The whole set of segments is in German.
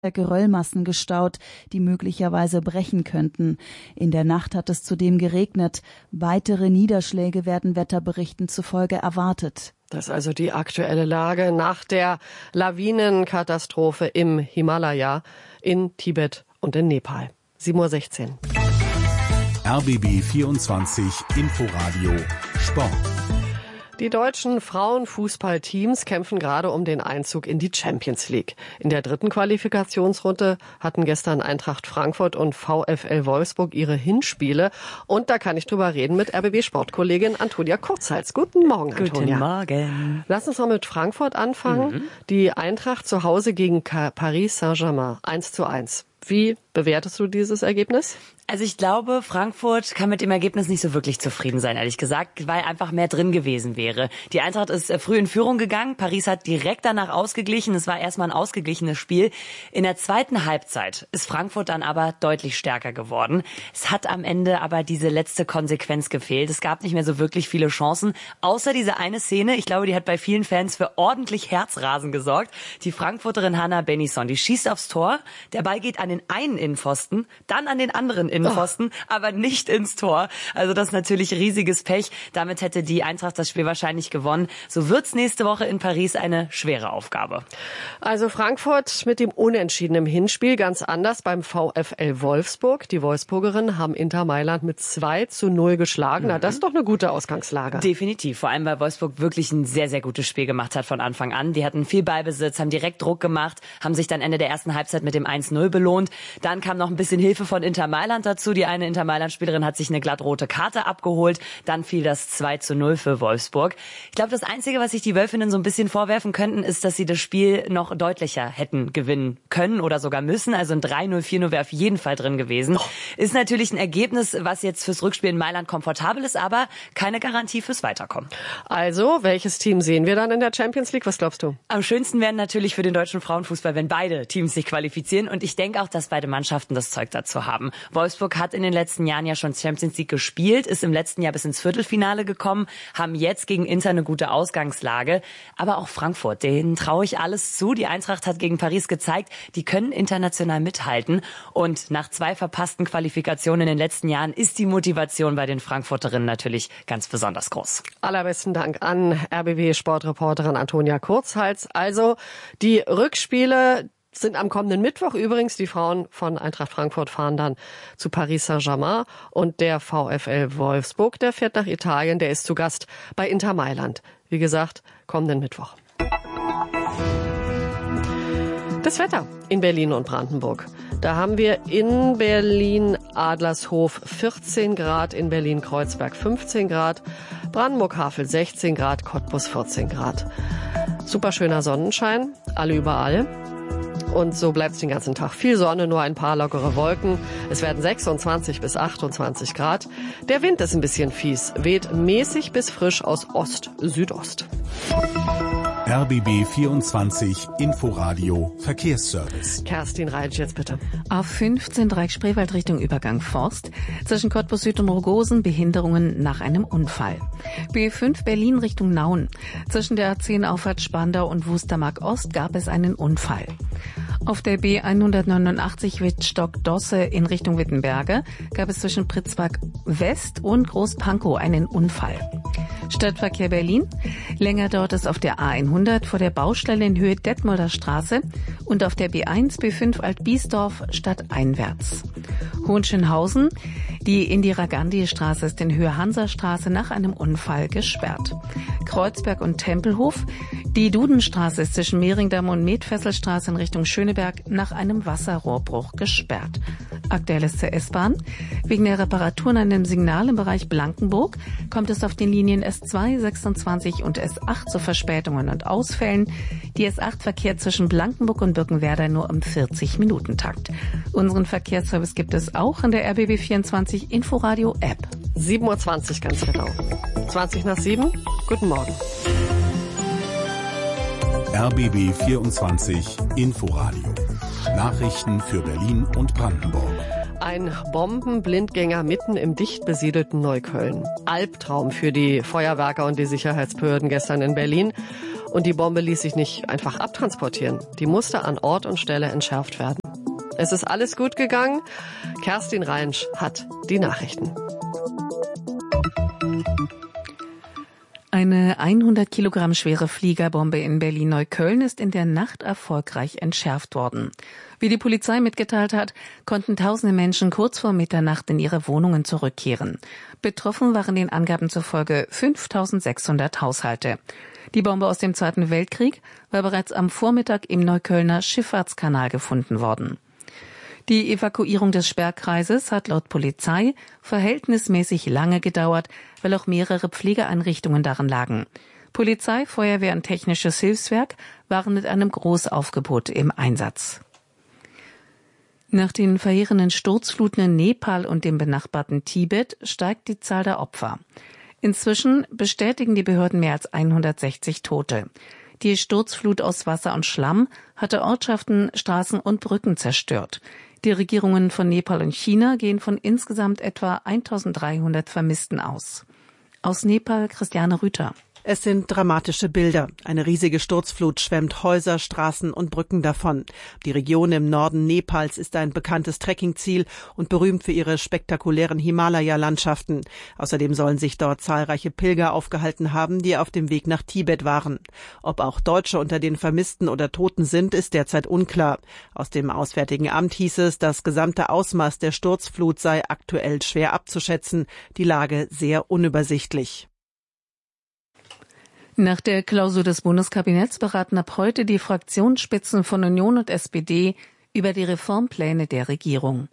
Geröllmassen gestaut, die möglicherweise brechen könnten. In der Nacht hat es zudem geregnet. Weitere Niederschläge werden Wetterberichten zufolge erwartet. Das ist also die aktuelle Lage nach der Lawinenkatastrophe im Himalaya, in Tibet und in Nepal. 7:16 Uhr. RBB 24 Inforadio Sport. Die deutschen Frauenfußballteams kämpfen gerade um den Einzug in die Champions League. In der dritten Qualifikationsrunde hatten gestern Eintracht Frankfurt und VfL Wolfsburg ihre Hinspiele. Und da kann ich drüber reden mit RBB-Sportkollegin Antonia Kurzhals. Guten Morgen, Antonia. Guten Morgen. Lass uns mal mit Frankfurt anfangen. Die Eintracht zu Hause gegen Paris Saint-Germain 1:1. Wie bewertest du dieses Ergebnis? Also ich glaube, Frankfurt kann mit dem Ergebnis nicht so wirklich zufrieden sein, ehrlich gesagt, weil einfach mehr drin gewesen wäre. Die Eintracht ist früh in Führung gegangen. Paris hat direkt danach ausgeglichen. Es war erstmal ein ausgeglichenes Spiel. In der zweiten Halbzeit ist Frankfurt dann aber deutlich stärker geworden. Es hat am Ende aber diese letzte Konsequenz gefehlt. Es gab nicht mehr so wirklich viele Chancen, außer diese eine Szene. Ich glaube, die hat bei vielen Fans für ordentlich Herzrasen gesorgt. Die Frankfurterin Hannah Bennison, die schießt aufs Tor. Der Ball geht an den einen Innenpfosten, dann an den anderen Innenpfosten, aber nicht ins Tor. Also das ist natürlich riesiges Pech. Damit hätte die Eintracht das Spiel wahrscheinlich gewonnen. So wird's nächste Woche in Paris eine schwere Aufgabe. Also Frankfurt mit dem Unentschieden im Hinspiel, ganz anders beim VfL Wolfsburg. Die Wolfsburgerinnen haben Inter Mailand mit 2:0 geschlagen. Na, das ist doch eine gute Ausgangslage. Definitiv, vor allem weil Wolfsburg wirklich ein sehr, sehr gutes Spiel gemacht hat von Anfang an. Die hatten viel Ballbesitz, haben direkt Druck gemacht, haben sich dann Ende der ersten Halbzeit mit dem 1:0 belohnt. Dann kam noch ein bisschen Hilfe von Inter Mailand dazu. Die eine Inter Mailand-Spielerin hat sich eine glattrote Karte abgeholt. Dann fiel das 2:0 für Wolfsburg. Ich glaube, das Einzige, was sich die Wölfinnen so ein bisschen vorwerfen könnten, ist, dass sie das Spiel noch deutlicher hätten gewinnen können oder sogar müssen. Also ein 3:0, 4:0 wäre auf jeden Fall drin gewesen. Ist natürlich ein Ergebnis, was jetzt fürs Rückspiel in Mailand komfortabel ist, aber keine Garantie fürs Weiterkommen. Also, welches Team sehen wir dann in der Champions League? Was glaubst du? Am schönsten wären natürlich für den deutschen Frauenfußball, wenn beide Teams sich qualifizieren. Und ich denke auch, dass beide Mannschaften das Zeug dazu haben. Wolfsburg hat in den letzten Jahren ja schon Champions League gespielt, ist im letzten Jahr bis ins Viertelfinale gekommen, haben jetzt gegen Inter eine gute Ausgangslage. Aber auch Frankfurt, denen traue ich alles zu. Die Eintracht hat gegen Paris gezeigt, die können international mithalten. Und nach 2 verpassten Qualifikationen in den letzten Jahren ist die Motivation bei den Frankfurterinnen natürlich ganz besonders groß. Allerbesten Dank an RBB-Sportreporterin Antonia Kurzhals. Also die Rückspiele sind am kommenden Mittwoch übrigens. Die Frauen von Eintracht Frankfurt fahren dann zu Paris Saint-Germain und der VfL Wolfsburg, der fährt nach Italien, der ist zu Gast bei Inter Mailand. Wie gesagt, kommenden Mittwoch. Das Wetter in Berlin und Brandenburg. Da haben wir in Berlin Adlershof 14 Grad, in Berlin Kreuzberg 15 Grad, Brandenburg-Havel 16 Grad, Cottbus 14 Grad. Superschöner Sonnenschein, alle überall. Und so bleibt es den ganzen Tag. Viel Sonne, nur ein paar lockere Wolken. Es werden 26 bis 28 Grad. Der Wind ist ein bisschen fies, weht mäßig bis frisch aus Ost-Südost. RBB 24 Inforadio Verkehrsservice. Kerstin Reitsch jetzt bitte. Auf 15 Dreieck-Spreewald Richtung Übergang Forst. Zwischen Cottbus Süd und Rogosen Behinderungen nach einem Unfall. B5 Berlin Richtung Nauen. Zwischen der A10 Auffahrt Spandau und Wustermark Ost gab es einen Unfall. Auf der B189 Wittstock-Dosse in Richtung Wittenberge gab es zwischen Pritzbach West und Großpankow einen Unfall. Stadtverkehr Berlin. Länger dauert es auf der A100 vor der Baustelle in Höhe Detmolder Straße und auf der B1 B5 Altbiesdorf stadteinwärts. Hohenschönhausen. Die Indira-Gandhi-Straße ist in Höhe Hansastraße nach einem Unfall gesperrt. Kreuzberg und Tempelhof. Die Dudenstraße ist zwischen Mehringdamm und Metfesselstraße in Richtung Schöneberg nach einem Wasserrohrbruch gesperrt. Aktuelles zur S-Bahn. Wegen der Reparaturen an dem Signal im Bereich Blankenburg kommt es auf den Linien S2, 26 und S8 zu Verspätungen und Ausfällen. Die S8 verkehrt zwischen Blankenburg und Birkenwerder nur im 40-Minuten-Takt. Unseren Verkehrsservice gibt es auch in der RBB 24 Inforadio App. 7:20 Uhr ganz genau. 20 nach 7. Guten Morgen. RBB 24 Inforadio. Nachrichten für Berlin und Brandenburg. Ein Bombenblindgänger mitten im dicht besiedelten Neukölln. Albtraum für die Feuerwerker und die Sicherheitsbehörden gestern in Berlin. Und die Bombe ließ sich nicht einfach abtransportieren. Die musste an Ort und Stelle entschärft werden. Es ist alles gut gegangen. Kerstin Reinsch hat die Nachrichten. Eine 100 Kilogramm schwere Fliegerbombe in Berlin-Neukölln ist in der Nacht erfolgreich entschärft worden. Wie die Polizei mitgeteilt hat, konnten tausende Menschen kurz vor Mitternacht in ihre Wohnungen zurückkehren. Betroffen waren den Angaben zufolge 5.600 Haushalte. Die Bombe aus dem Zweiten Weltkrieg war bereits am Vormittag im Neuköllner Schifffahrtskanal gefunden worden. Die Evakuierung des Sperrkreises hat laut Polizei verhältnismäßig lange gedauert, weil auch mehrere Pflegeeinrichtungen darin lagen. Polizei, Feuerwehr und Technisches Hilfswerk waren mit einem Großaufgebot im Einsatz. Nach den verheerenden Sturzfluten in Nepal und dem benachbarten Tibet steigt die Zahl der Opfer. Inzwischen bestätigen die Behörden mehr als 160 Tote. Die Sturzflut aus Wasser und Schlamm hatte Ortschaften, Straßen und Brücken zerstört. Die Regierungen von Nepal und China gehen von insgesamt etwa 1.300 Vermissten aus. Aus Nepal Christiane Rüther. Es sind dramatische Bilder. Eine riesige Sturzflut schwemmt Häuser, Straßen und Brücken davon. Die Region im Norden Nepals ist ein bekanntes Trekkingziel und berühmt für ihre spektakulären Himalaya-Landschaften. Außerdem sollen sich dort zahlreiche Pilger aufgehalten haben, die auf dem Weg nach Tibet waren. Ob auch Deutsche unter den Vermissten oder Toten sind, ist derzeit unklar. Aus dem Auswärtigen Amt hieß es, das gesamte Ausmaß der Sturzflut sei aktuell schwer abzuschätzen, die Lage sehr unübersichtlich. Nach der Klausur des Bundeskabinetts beraten ab heute die Fraktionsspitzen von Union und SPD über die Reformpläne der Regierung.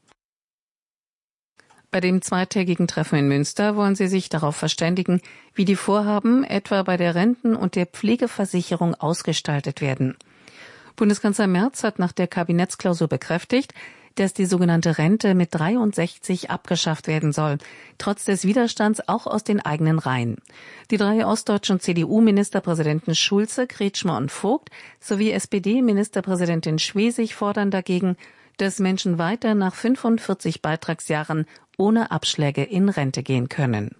Bei dem zweitägigen Treffen in Münster wollen sie sich darauf verständigen, wie die Vorhaben etwa bei der Renten- und der Pflegeversicherung ausgestaltet werden. Bundeskanzler Merz hat nach der Kabinettsklausur bekräftigt, dass die sogenannte Rente mit 63 abgeschafft werden soll, trotz des Widerstands auch aus den eigenen Reihen. Die drei ostdeutschen CDU-Ministerpräsidenten Schulze, Kretschmer und Vogt sowie SPD-Ministerpräsidentin Schwesig fordern dagegen, dass Menschen weiter nach 45 Beitragsjahren ohne Abschläge in Rente gehen können.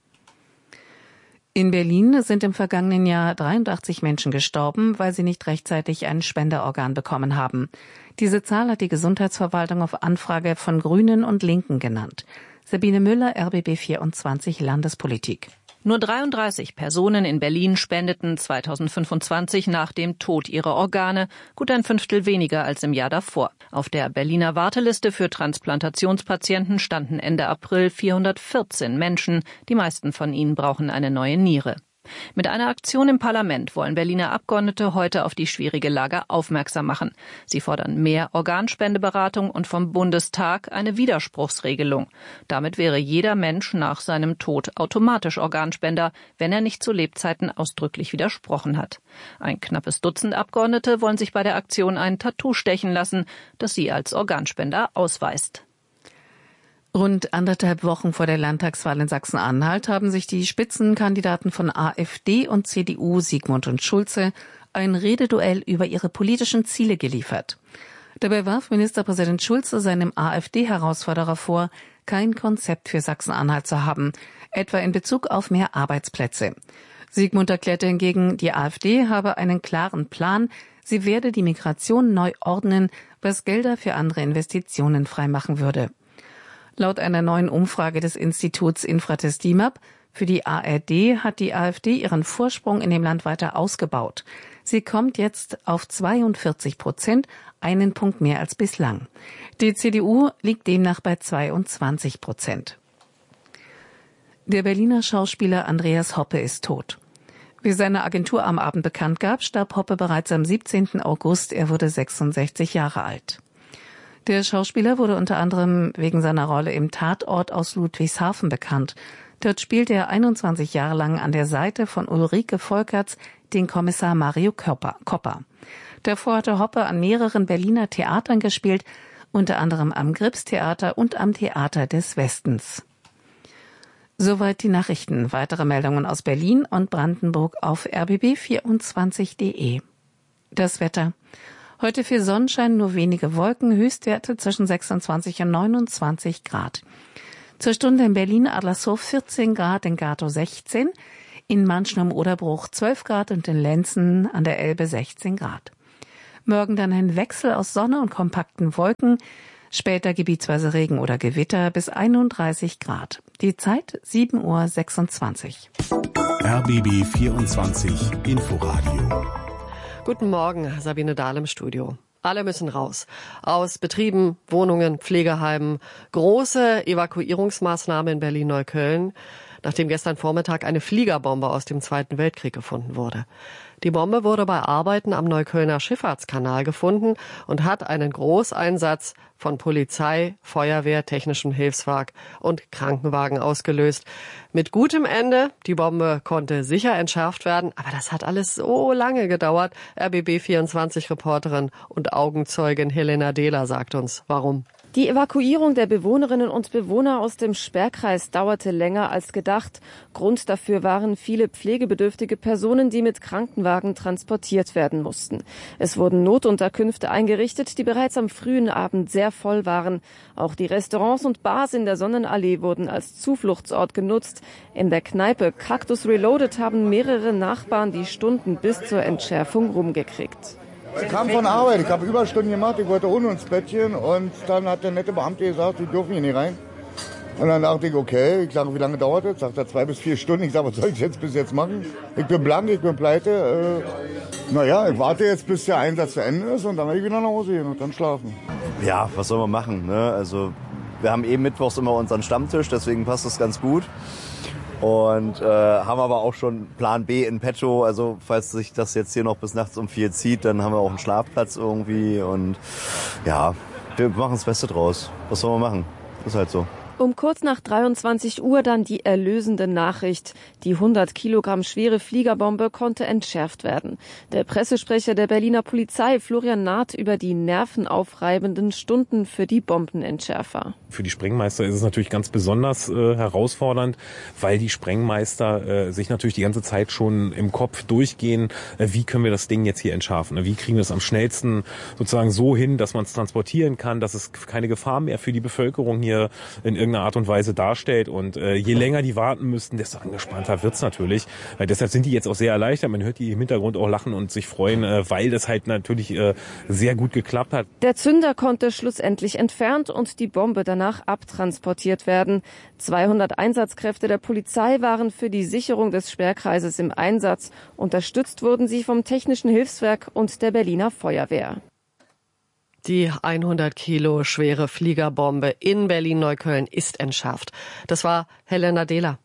In Berlin sind im vergangenen Jahr 83 Menschen gestorben, weil sie nicht rechtzeitig ein Spenderorgan bekommen haben. Diese Zahl hat die Gesundheitsverwaltung auf Anfrage von Grünen und Linken genannt. Sabine Müller, RBB 24 Landespolitik. Nur 33 Personen in Berlin spendeten 2025 nach dem Tod ihre Organe, gut ein Fünftel weniger als im Jahr davor. Auf der Berliner Warteliste für Transplantationspatienten standen Ende April 414 Menschen. Die meisten von ihnen brauchen eine neue Niere. Mit einer Aktion im Parlament wollen Berliner Abgeordnete heute auf die schwierige Lage aufmerksam machen. Sie fordern mehr Organspendeberatung und vom Bundestag eine Widerspruchsregelung. Damit wäre jeder Mensch nach seinem Tod automatisch Organspender, wenn er nicht zu Lebzeiten ausdrücklich widersprochen hat. Ein knappes Dutzend Abgeordnete wollen sich bei der Aktion ein Tattoo stechen lassen, das sie als Organspender ausweist. Rund 1,5 Wochen vor der Landtagswahl in Sachsen-Anhalt haben sich die Spitzenkandidaten von AfD und CDU, Sigmund und Schulze, ein Rededuell über ihre politischen Ziele geliefert. Dabei warf Ministerpräsident Schulze seinem AfD-Herausforderer vor, kein Konzept für Sachsen-Anhalt zu haben, etwa in Bezug auf mehr Arbeitsplätze. Sigmund erklärte hingegen, die AfD habe einen klaren Plan, sie werde die Migration neu ordnen, was Gelder für andere Investitionen freimachen würde. Laut einer neuen Umfrage des Instituts Infratest DIMAP für die ARD hat die AfD ihren Vorsprung in dem Land weiter ausgebaut. Sie kommt jetzt auf 42%, einen Punkt mehr als bislang. Die CDU liegt demnach bei 22%. Der Berliner Schauspieler Andreas Hoppe ist tot. Wie seine Agentur am Abend bekannt gab, starb Hoppe bereits am 17. August. Er wurde 66 Jahre alt. Der Schauspieler wurde unter anderem wegen seiner Rolle im Tatort aus Ludwigshafen bekannt. Dort spielte er 21 Jahre lang an der Seite von Ulrike Volkerts den Kommissar Mario Kopper. Davor hatte Hoppe an mehreren Berliner Theatern gespielt, unter anderem am Gripstheater und am Theater des Westens. Soweit die Nachrichten. Weitere Meldungen aus Berlin und Brandenburg auf rbb24.de. Das Wetter. Heute viel Sonnenschein, nur wenige Wolken, Höchstwerte zwischen 26 und 29 Grad. Zur Stunde in Berlin Adlershof 14 Grad, in Gatow 16, In Manschen am Oderbruch 12 Grad und in Lenzen an der Elbe 16 Grad. Morgen dann ein Wechsel aus Sonne und kompakten Wolken, später gebietsweise Regen oder Gewitter bis 31 Grad. Die Zeit 7:26 Uhr. RBB 24 Inforadio. Guten Morgen, Sabine Dahl im Studio. Alle müssen raus. Aus Betrieben, Wohnungen, Pflegeheimen. Große Evakuierungsmaßnahme in Berlin-Neukölln, nachdem gestern Vormittag eine Fliegerbombe aus dem Zweiten Weltkrieg gefunden wurde. Die Bombe wurde bei Arbeiten am Neuköllner Schifffahrtskanal gefunden und hat einen Großeinsatz von Polizei, Feuerwehr, technischem Hilfswerk und Krankenwagen ausgelöst. Mit gutem Ende, die Bombe konnte sicher entschärft werden, aber das hat alles so lange gedauert. RBB24-Reporterin und Augenzeugin Helena Dehler sagt uns, warum. Die Evakuierung der Bewohnerinnen und Bewohner aus dem Sperrkreis dauerte länger als gedacht. Grund dafür waren viele pflegebedürftige Personen, die mit Krankenwagen transportiert werden mussten. Es wurden Notunterkünfte eingerichtet, die bereits am frühen Abend sehr voll waren. Auch die Restaurants und Bars in der Sonnenallee wurden als Zufluchtsort genutzt. In der Kneipe Cactus Reloaded haben mehrere Nachbarn die Stunden bis zur Entschärfung rumgekriegt. Ich kam von Arbeit, ich habe Überstunden gemacht, ich wollte ohne ins Bettchen und dann hat der nette Beamte gesagt, Sie dürfen hier nicht rein. Und dann dachte ich, okay, ich sage, wie lange dauert das? Sagt er 2 bis 4 Stunden. Ich sage, was soll ich jetzt bis jetzt machen? Ich bin blank, ich bin pleite. Ich warte jetzt, bis der Einsatz zu Ende ist und dann werde ich wieder nach Hause gehen und dann schlafen. Ja, was soll man machen? Ne? Also wir haben mittwochs immer unseren Stammtisch, deswegen passt das ganz gut. Und haben aber auch schon Plan B in petto, also falls sich das jetzt hier noch bis nachts um 4 zieht, dann haben wir auch einen Schlafplatz irgendwie und ja, wir machen das Beste draus. Was soll man machen? Ist halt so. Um kurz nach 23 Uhr dann die erlösende Nachricht. Die 100 Kilogramm schwere Fliegerbombe konnte entschärft werden. Der Pressesprecher der Berliner Polizei, Florian Naht, über die nervenaufreibenden Stunden für die Bombenentschärfer. Für die Sprengmeister ist es natürlich ganz besonders herausfordernd, weil die Sprengmeister sich natürlich die ganze Zeit schon im Kopf durchgehen, wie können wir das Ding jetzt hier entschärfen? Wie kriegen wir es am schnellsten sozusagen so hin, dass man es transportieren kann, dass es keine Gefahr mehr für die Bevölkerung hier in irgendeiner Art und Weise darstellt. Und je länger die warten müssten, desto angespannter wird's natürlich. Deshalb sind die jetzt auch sehr erleichtert. Man hört die im Hintergrund auch lachen und sich freuen, weil das halt natürlich sehr gut geklappt hat. Der Zünder konnte schlussendlich entfernt und die Bombe danach abtransportiert werden. 200 Einsatzkräfte der Polizei waren für die Sicherung des Sperrkreises im Einsatz. Unterstützt wurden sie vom Technischen Hilfswerk und der Berliner Feuerwehr. Die 100 Kilo schwere Fliegerbombe in Berlin-Neukölln ist entschärft. Das war Helena Dehler.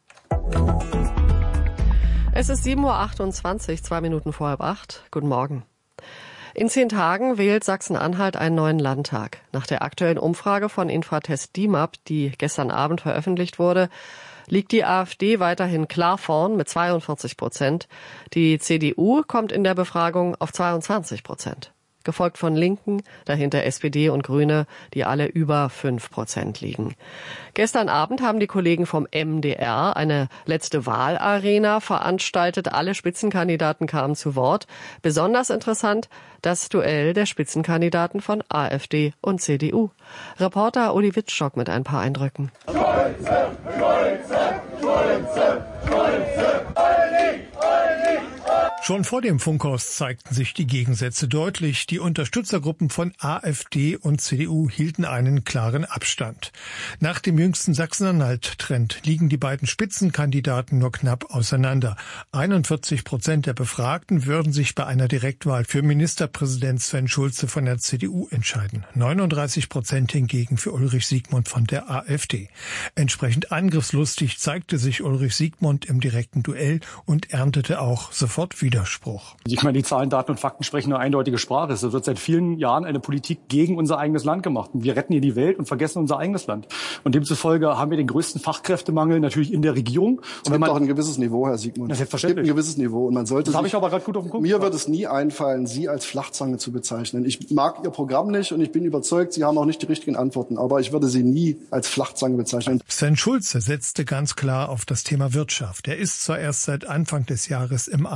Es ist 7:28 Uhr, 2 Minuten vor 7:30. Guten Morgen. In 10 Tagen wählt Sachsen-Anhalt einen neuen Landtag. Nach der aktuellen Umfrage von Infratest DIMAP, die gestern Abend veröffentlicht wurde, liegt die AfD weiterhin klar vorn mit 42%. Die CDU kommt in der Befragung auf 22%. Gefolgt von Linken, dahinter SPD und Grüne, die alle über 5% liegen. Gestern Abend haben die Kollegen vom MDR eine letzte Wahlarena veranstaltet. Alle Spitzenkandidaten kamen zu Wort. Besonders interessant das Duell der Spitzenkandidaten von AfD und CDU. Reporter Uli Wittstock mit ein paar Eindrücken. Schulze, Schulze, Schulze, Schulze, Schon vor dem Funkhaus zeigten sich die Gegensätze deutlich. Die Unterstützergruppen von AfD und CDU hielten einen klaren Abstand. Nach dem jüngsten Sachsen-Anhalt-Trend liegen die beiden Spitzenkandidaten nur knapp auseinander. 41% der Befragten würden sich bei einer Direktwahl für Ministerpräsident Sven Schulze von der CDU entscheiden. 39% hingegen für Ulrich Siegmund von der AfD. Entsprechend angriffslustig zeigte sich Ulrich Siegmund im direkten Duell und erntete auch sofort Widerspruch. Ich meine, die Zahlen, Daten und Fakten sprechen eine eindeutige Sprache. Es wird seit vielen Jahren eine Politik gegen unser eigenes Land gemacht. Und wir retten hier die Welt und vergessen unser eigenes Land. Und demzufolge haben wir den größten Fachkräftemangel natürlich in der Regierung. Es gibt auch ein gewisses Niveau, Herr Siegmund. Das selbstverständlich. Es gibt ein gewisses Niveau. Und man sollte das habe ich aber gerade gut auf dem Punkt. Mir wird es nie einfallen, Sie als Flachzange zu bezeichnen. Ich mag Ihr Programm nicht und ich bin überzeugt, Sie haben auch nicht die richtigen Antworten. Aber ich würde Sie nie als Flachzange bezeichnen. Sven Schulze setzte ganz klar auf das Thema Wirtschaft. Er ist zwar erst seit Anfang des Jahres im Amt,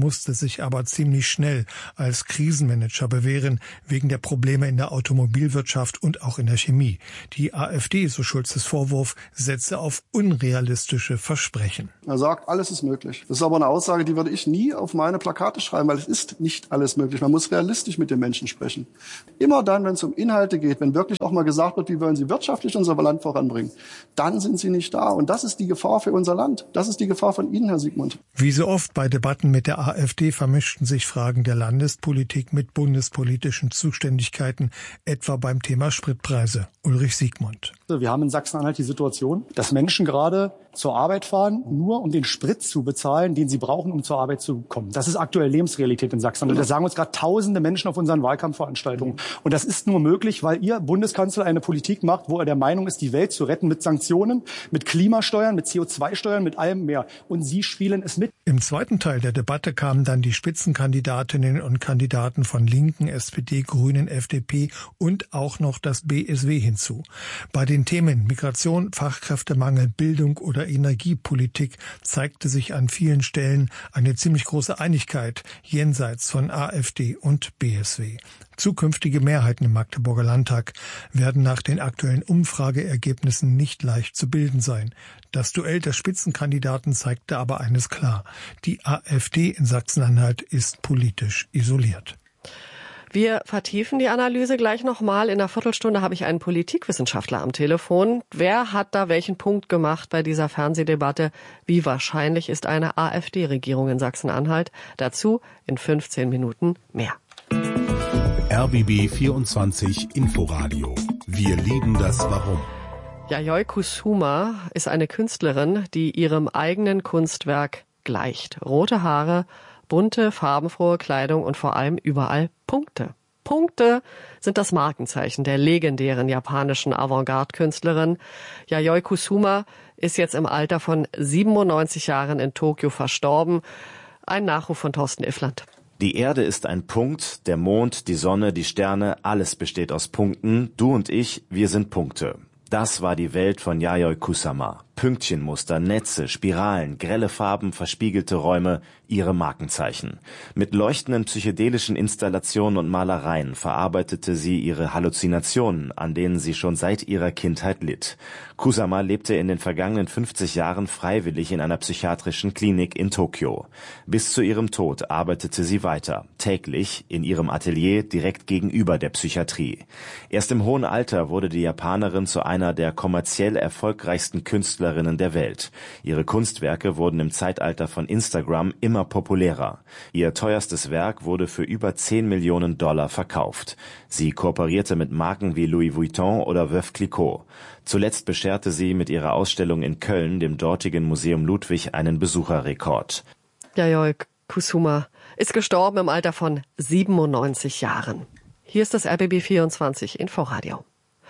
musste sich aber ziemlich schnell als Krisenmanager bewähren, wegen der Probleme in der Automobilwirtschaft und auch in der Chemie. Die AfD, so Schulzes Vorwurf, setze auf unrealistische Versprechen. Er sagt, alles ist möglich. Das ist aber eine Aussage, die würde ich nie auf meine Plakate schreiben, weil es ist nicht alles möglich. Man muss realistisch mit den Menschen sprechen. Immer dann, wenn es um Inhalte geht, wenn wirklich auch mal gesagt wird, wie wollen Sie wirtschaftlich unser Land voranbringen, dann sind Sie nicht da. Und das ist die Gefahr für unser Land. Das ist die Gefahr von Ihnen, Herr Siegmund. Wie so oft bei Debatten mit der AfD vermischten sich Fragen der Landespolitik mit bundespolitischen Zuständigkeiten, etwa beim Thema Spritpreise. Ulrich Siegmund. Wir haben in Sachsen-Anhalt die Situation, dass Menschen gerade zur Arbeit fahren, nur um den Sprit zu bezahlen, den sie brauchen, um zur Arbeit zu kommen. Das ist aktuell Lebensrealität in Sachsen. Und das sagen uns gerade tausende Menschen auf unseren Wahlkampfveranstaltungen. Und das ist nur möglich, weil Ihr Bundeskanzler eine Politik macht, wo er der Meinung ist, die Welt zu retten mit Sanktionen, mit Klimasteuern, mit CO2-Steuern, mit allem mehr. Und Sie spielen es mit. Im zweiten Teil der Debatte kamen dann die Spitzenkandidatinnen und Kandidaten von Linken, SPD, Grünen, FDP und auch noch das BSW hinzu. Bei den Themen Migration, Fachkräftemangel, Bildung oder Energiepolitik zeigte sich an vielen Stellen eine ziemlich große Einigkeit jenseits von AfD und BSW. Zukünftige Mehrheiten im Magdeburger Landtag werden nach den aktuellen Umfrageergebnissen nicht leicht zu bilden sein. Das Duell der Spitzenkandidaten zeigte aber eines klar: Die AfD in Sachsen-Anhalt ist politisch isoliert. Wir vertiefen die Analyse gleich nochmal. In einer Viertelstunde habe ich einen Politikwissenschaftler am Telefon. Wer hat da welchen Punkt gemacht bei dieser Fernsehdebatte? Wie wahrscheinlich ist eine AfD-Regierung in Sachsen-Anhalt? Dazu in 15 Minuten mehr. RBB 24 Inforadio. Wir lieben das Warum. Yayoi Kusuma ist eine Künstlerin, die ihrem eigenen Kunstwerk gleicht. Rote Haare, bunte, farbenfrohe Kleidung und vor allem überall Punkte. Punkte sind das Markenzeichen der legendären japanischen Avantgarde-Künstlerin. Yayoi Kusuma ist jetzt im Alter von 97 Jahren in Tokio verstorben. Ein Nachruf von Thorsten Iffland. Die Erde ist ein Punkt, der Mond, die Sonne, die Sterne, alles besteht aus Punkten. Du und ich, wir sind Punkte. Das war die Welt von Yayoi Kusama. Pünktchenmuster, Netze, Spiralen, grelle Farben, verspiegelte Räume, ihre Markenzeichen. Mit leuchtenden psychedelischen Installationen und Malereien verarbeitete sie ihre Halluzinationen, an denen sie schon seit ihrer Kindheit litt. Kusama lebte in den vergangenen 50 Jahren freiwillig in einer psychiatrischen Klinik in Tokio. Bis zu ihrem Tod arbeitete sie weiter, täglich in ihrem Atelier direkt gegenüber der Psychiatrie. Erst im hohen Alter wurde die Japanerin zu einer der kommerziell erfolgreichsten Künstlerinnen der Welt. Ihre Kunstwerke wurden im Zeitalter von Instagram immer populärer. Ihr teuerstes Werk wurde für über 10 Millionen $10 verkauft. Sie kooperierte mit Marken wie Louis Vuitton oder Veuve Clicquot. Zuletzt bescherte sie mit ihrer Ausstellung in Köln dem dortigen Museum Ludwig einen Besucherrekord. Yayoi Kusuma ist gestorben im Alter von 97 Jahren. Hier ist das RBB 24 Inforadio.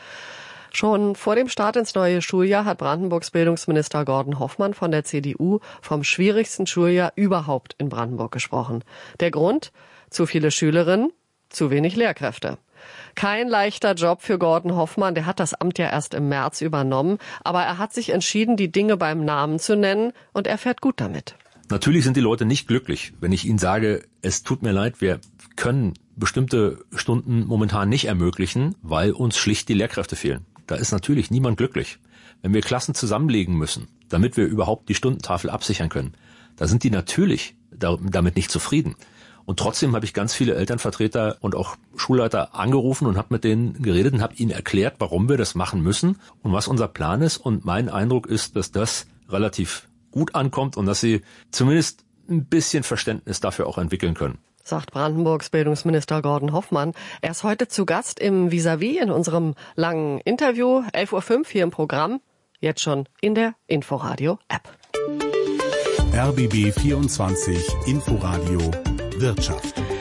Schon vor dem Start ins neue Schuljahr hat Brandenburgs Bildungsminister Gordon Hoffmann von der CDU vom schwierigsten Schuljahr überhaupt in Brandenburg gesprochen. Der Grund? Zu viele Schülerinnen, zu wenig Lehrkräfte. Kein leichter Job für Gordon Hoffmann, der hat das Amt ja erst im März übernommen, aber er hat sich entschieden, die Dinge beim Namen zu nennen und er fährt gut damit. Natürlich sind die Leute nicht glücklich, wenn ich ihnen sage, es tut mir leid, wir können bestimmte Stunden momentan nicht ermöglichen, weil uns schlicht die Lehrkräfte fehlen. Da ist natürlich niemand glücklich. Wenn wir Klassen zusammenlegen müssen, damit wir überhaupt die Stundentafel absichern können, da sind die natürlich damit nicht zufrieden. Und trotzdem habe ich ganz viele Elternvertreter und auch Schulleiter angerufen und habe mit denen geredet und habe ihnen erklärt, warum wir das machen müssen und was unser Plan ist. Und mein Eindruck ist, dass das relativ gut ankommt und dass sie zumindest ein bisschen Verständnis dafür auch entwickeln können. Sagt Brandenburgs Bildungsminister Gordon Hoffmann. Er ist heute zu Gast im Vis-à-vis in unserem langen Interview. 11.05 Uhr hier im Programm. Jetzt schon in der Inforadio-App. RBB 24 Inforadio Wirtschaft.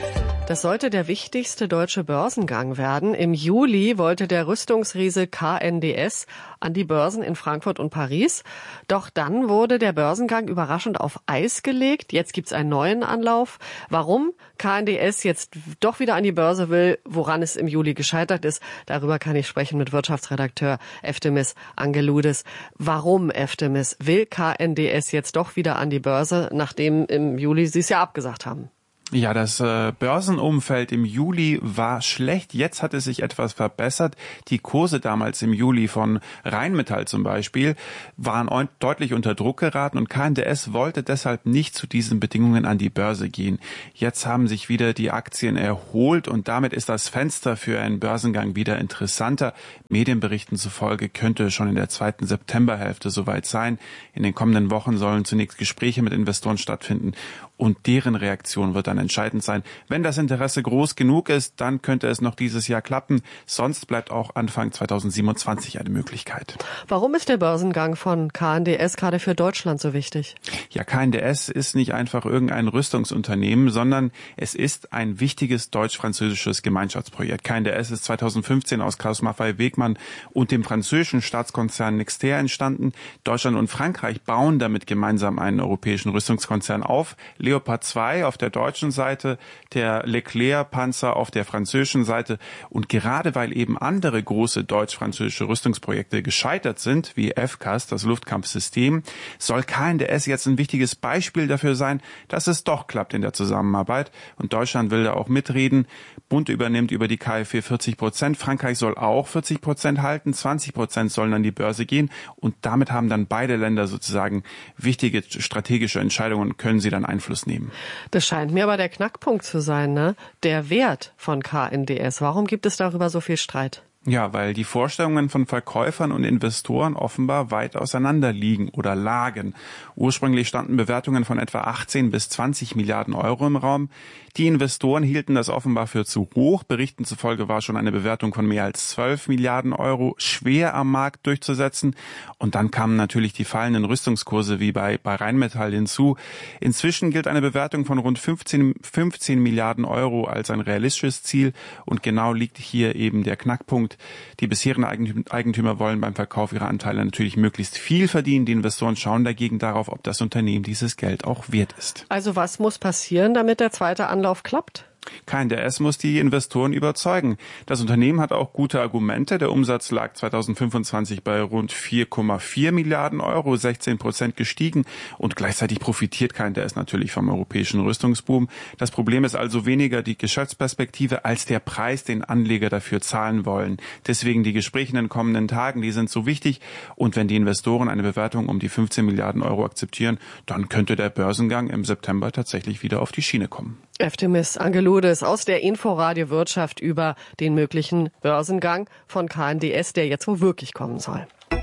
Das sollte der wichtigste deutsche Börsengang werden. Im Juli wollte der Rüstungsriese KNDS an die Börsen in Frankfurt und Paris. Doch dann wurde der Börsengang überraschend auf Eis gelegt. Jetzt gibt's einen neuen Anlauf. Warum KNDS jetzt doch wieder an die Börse will, woran es im Juli gescheitert ist, darüber kann ich sprechen mit Wirtschaftsredakteur Eftemis Angeloudes. Warum, Eftemis, will KNDS jetzt doch wieder an die Börse, nachdem im Juli sie es ja abgesagt haben? Ja, das Börsenumfeld im Juli war schlecht. Jetzt hat es sich etwas verbessert. Die Kurse damals im Juli von Rheinmetall zum Beispiel waren deutlich unter Druck geraten und KNDS wollte deshalb nicht zu diesen Bedingungen an die Börse gehen. Jetzt haben sich wieder die Aktien erholt und damit ist das Fenster für einen Börsengang wieder interessanter. Medienberichten zufolge könnte schon in der 2. Septemberhälfte soweit sein. In den kommenden Wochen sollen zunächst Gespräche mit Investoren stattfinden und deren Reaktion wird dann entscheidend sein. Wenn das Interesse groß genug ist, dann könnte es noch dieses Jahr klappen. Sonst bleibt auch Anfang 2027 eine Möglichkeit. Warum ist der Börsengang von KNDS gerade für Deutschland so wichtig? Ja, KNDS ist nicht einfach irgendein Rüstungsunternehmen, sondern es ist ein wichtiges deutsch-französisches Gemeinschaftsprojekt. KNDS ist 2015 aus Klaus Maffei-Wegmann und dem französischen Staatskonzern Nexter entstanden. Deutschland und Frankreich bauen damit gemeinsam einen europäischen Rüstungskonzern auf. Leopard 2 auf der deutschen Seite, der Leclerc-Panzer auf der französischen Seite. Und gerade weil eben andere große deutsch-französische Rüstungsprojekte gescheitert sind, wie FCAS, das Luftkampfsystem, soll KNDS jetzt ein wichtiges Beispiel dafür sein, dass es doch klappt in der Zusammenarbeit. Und Deutschland will da auch mitreden. Bund übernimmt über die KfW 40%. Frankreich soll auch 40% halten. 20% sollen an die Börse gehen. Und damit haben dann beide Länder sozusagen wichtige strategische Entscheidungen und können sie dann Einfluss nehmen. Das scheint mir aber der Knackpunkt zu sein, ne? Der Wert von KNDS. Warum gibt es darüber so viel Streit? Ja, weil die Vorstellungen von Verkäufern und Investoren offenbar weit auseinander liegen oder lagen. Ursprünglich standen Bewertungen von etwa 18 bis 20 Milliarden Euro im Raum. Die Investoren hielten das offenbar für zu hoch. Berichten zufolge war schon eine Bewertung von mehr als 12 Milliarden Euro schwer am Markt durchzusetzen. Und dann kamen natürlich die fallenden Rüstungskurse wie bei Rheinmetall hinzu. Inzwischen gilt eine Bewertung von rund 15 Milliarden Euro als ein realistisches Ziel. Und genau liegt hier eben der Knackpunkt. Die bisherigen Eigentümer wollen beim Verkauf ihrer Anteile natürlich möglichst viel verdienen. Die Investoren schauen dagegen darauf, ob das Unternehmen dieses Geld auch wert ist. Also was muss passieren, damit der zweite Anlauf klappt? KNDS muss die Investoren überzeugen. Das Unternehmen hat auch gute Argumente. Der Umsatz lag 2025 bei rund 4,4 Milliarden Euro, 16% gestiegen und gleichzeitig profitiert KNDS natürlich vom europäischen Rüstungsboom. Das Problem ist also weniger die Geschäftsperspektive als der Preis, den Anleger dafür zahlen wollen. Deswegen die Gespräche in den kommenden Tagen, die sind so wichtig. Und wenn die Investoren eine Bewertung um die 15 Milliarden Euro akzeptieren, dann könnte der Börsengang im September tatsächlich wieder auf die Schiene kommen. Eftemis Angeloudes aus der Inforadio Wirtschaft über den möglichen Börsengang von KNDS, der jetzt wohl wirklich kommen soll.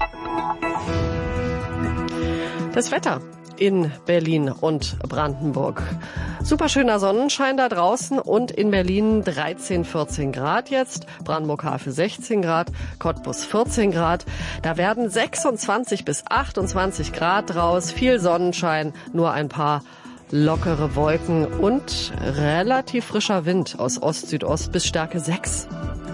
Das Wetter in Berlin und Brandenburg. Superschöner Sonnenschein da draußen und in Berlin 13, 14 Grad jetzt. Brandenburg-Havel 16 Grad, Cottbus 14 Grad. Da werden 26 bis 28 Grad draus. Viel Sonnenschein, nur ein paar lockere Wolken und relativ frischer Wind aus Ost-Südost bis Stärke 6.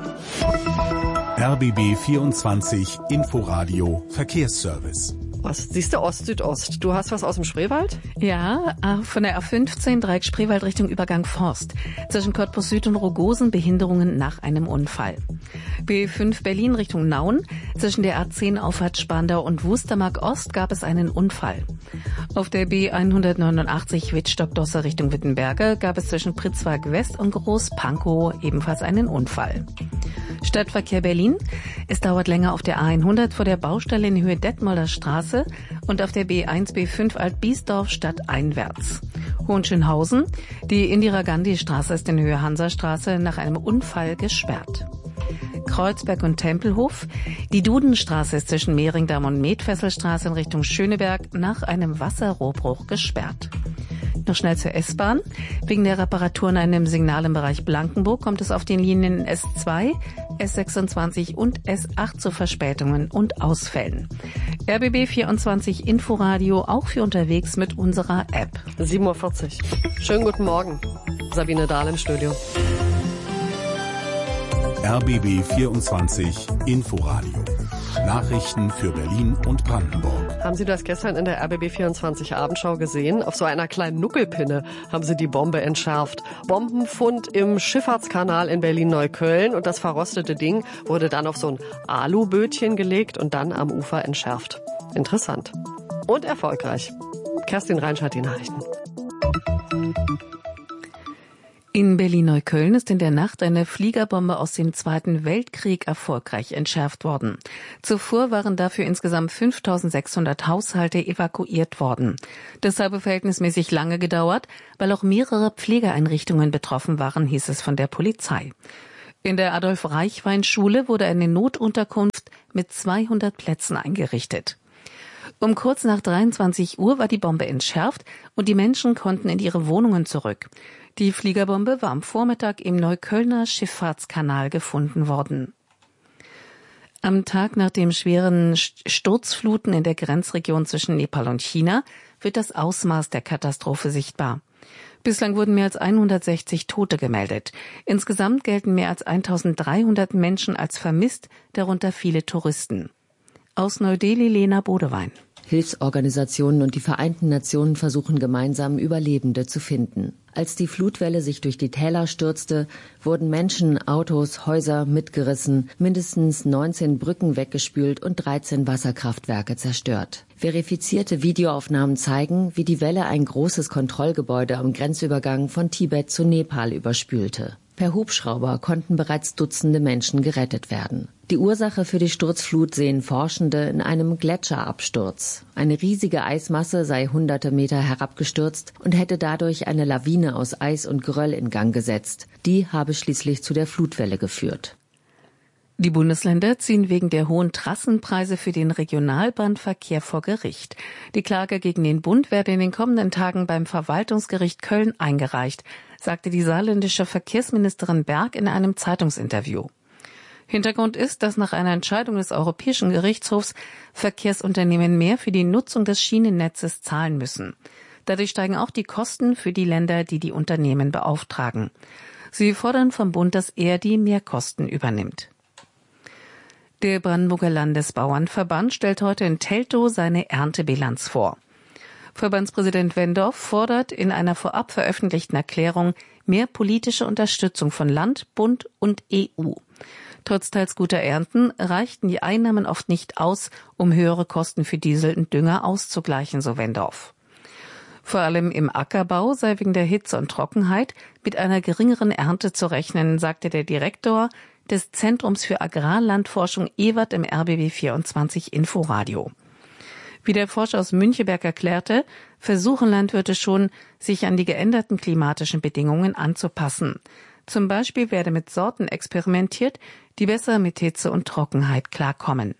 RBB 24 Inforadio Verkehrsservice. Was siehst du, Ost-Südost? Du hast was aus dem Spreewald? Ja, von der A15 Dreieck Spreewald Richtung Übergang Forst. Zwischen Cottbus Süd und Rogosen Behinderungen nach einem Unfall. B5 Berlin Richtung Nauen. Zwischen der A10 Auffahrt Spandau und Wustermark Ost gab es einen Unfall. Auf der B189 Wittstock-Dosse Richtung Wittenberge gab es zwischen Pritzwalk West und Groß-Pankow ebenfalls einen Unfall. Stadtverkehr Berlin. Es dauert länger auf der A100 vor der Baustelle in Höhe Detmolder Straße und auf der B1 B5 Alt-Biesdorf stadteinwärts. Hohenschönhausen. Die Indira-Gandhi-Straße ist in Höhe Hansastraße nach einem Unfall gesperrt. Kreuzberg und Tempelhof. Die Dudenstraße ist zwischen Mehringdamm und Metfesselstraße in Richtung Schöneberg nach einem Wasserrohrbruch gesperrt. Noch schnell zur S-Bahn. Wegen der Reparatur in einem Signal im Bereich Blankenburg kommt es auf den Linien S2, S26 und S8 zu Verspätungen und Ausfällen. RBB 24 Inforadio auch für unterwegs mit unserer App. 7:40 Uhr. Schönen guten Morgen. Sabine Dahl im Studio. RBB 24 Inforadio. Nachrichten für Berlin und Brandenburg. Haben Sie das gestern in der RBB 24 Abendschau gesehen? Auf so einer kleinen Nuckelpinne haben sie die Bombe entschärft. Bombenfund im Schifffahrtskanal in Berlin-Neukölln und das verrostete Ding wurde dann auf so ein Alubötchen gelegt und dann am Ufer entschärft. Interessant. Und erfolgreich. Kerstin Reinsch hat die Nachrichten. In Berlin-Neukölln ist in der Nacht eine Fliegerbombe aus dem Zweiten Weltkrieg erfolgreich entschärft worden. Zuvor waren dafür insgesamt 5.600 Haushalte evakuiert worden. Das habe verhältnismäßig lange gedauert, weil auch mehrere Pflegeeinrichtungen betroffen waren, hieß es von der Polizei. In der Adolf-Reichwein-Schule wurde eine Notunterkunft mit 200 Plätzen eingerichtet. Um kurz nach 23 Uhr war die Bombe entschärft und die Menschen konnten in ihre Wohnungen zurück. Die Fliegerbombe war am Vormittag im Neuköllner Schifffahrtskanal gefunden worden. Am Tag nach den schweren Sturzfluten in der Grenzregion zwischen Nepal und China wird das Ausmaß der Katastrophe sichtbar. Bislang wurden mehr als 160 Tote gemeldet. Insgesamt gelten mehr als 1.300 Menschen als vermisst, darunter viele Touristen. Aus Neu-Delhi Lena Bodewein. Hilfsorganisationen und die Vereinten Nationen versuchen gemeinsam, Überlebende zu finden. Als die Flutwelle sich durch die Täler stürzte, wurden Menschen, Autos, Häuser mitgerissen, mindestens 19 Brücken weggespült und 13 Wasserkraftwerke zerstört. Verifizierte Videoaufnahmen zeigen, wie die Welle ein großes Kontrollgebäude am Grenzübergang von Tibet zu Nepal überspülte. Per Hubschrauber konnten bereits Dutzende Menschen gerettet werden. Die Ursache für die Sturzflut sehen Forschende in einem Gletscherabsturz. Eine riesige Eismasse sei hunderte Meter herabgestürzt und hätte dadurch eine Lawine aus Eis und Geröll in Gang gesetzt. Die habe schließlich zu der Flutwelle geführt. Die Bundesländer ziehen wegen der hohen Trassenpreise für den Regionalbahnverkehr vor Gericht. Die Klage gegen den Bund werde in den kommenden Tagen beim Verwaltungsgericht Köln eingereicht, sagte die saarländische Verkehrsministerin Berg in einem Zeitungsinterview. Hintergrund ist, dass nach einer Entscheidung des Europäischen Gerichtshofs Verkehrsunternehmen mehr für die Nutzung des Schienennetzes zahlen müssen. Dadurch steigen auch die Kosten für die Länder, die die Unternehmen beauftragen. Sie fordern vom Bund, dass er die Mehrkosten übernimmt. Der Brandenburger Landesbauernverband stellt heute in Teltow seine Erntebilanz vor. Verbandspräsident Wendorf fordert in einer vorab veröffentlichten Erklärung mehr politische Unterstützung von Land, Bund und EU. Trotz teils guter Ernten reichten die Einnahmen oft nicht aus, um höhere Kosten für Diesel und Dünger auszugleichen, so Wendorf. Vor allem im Ackerbau sei wegen der Hitze und Trockenheit mit einer geringeren Ernte zu rechnen, sagte der Direktor des Zentrums für Agrarlandforschung Ewert im RBB 24 Inforadio. Wie der Forscher aus Müncheberg erklärte, versuchen Landwirte schon, sich an die geänderten klimatischen Bedingungen anzupassen. Zum Beispiel werde mit Sorten experimentiert, die besser mit Hitze und Trockenheit klarkommen.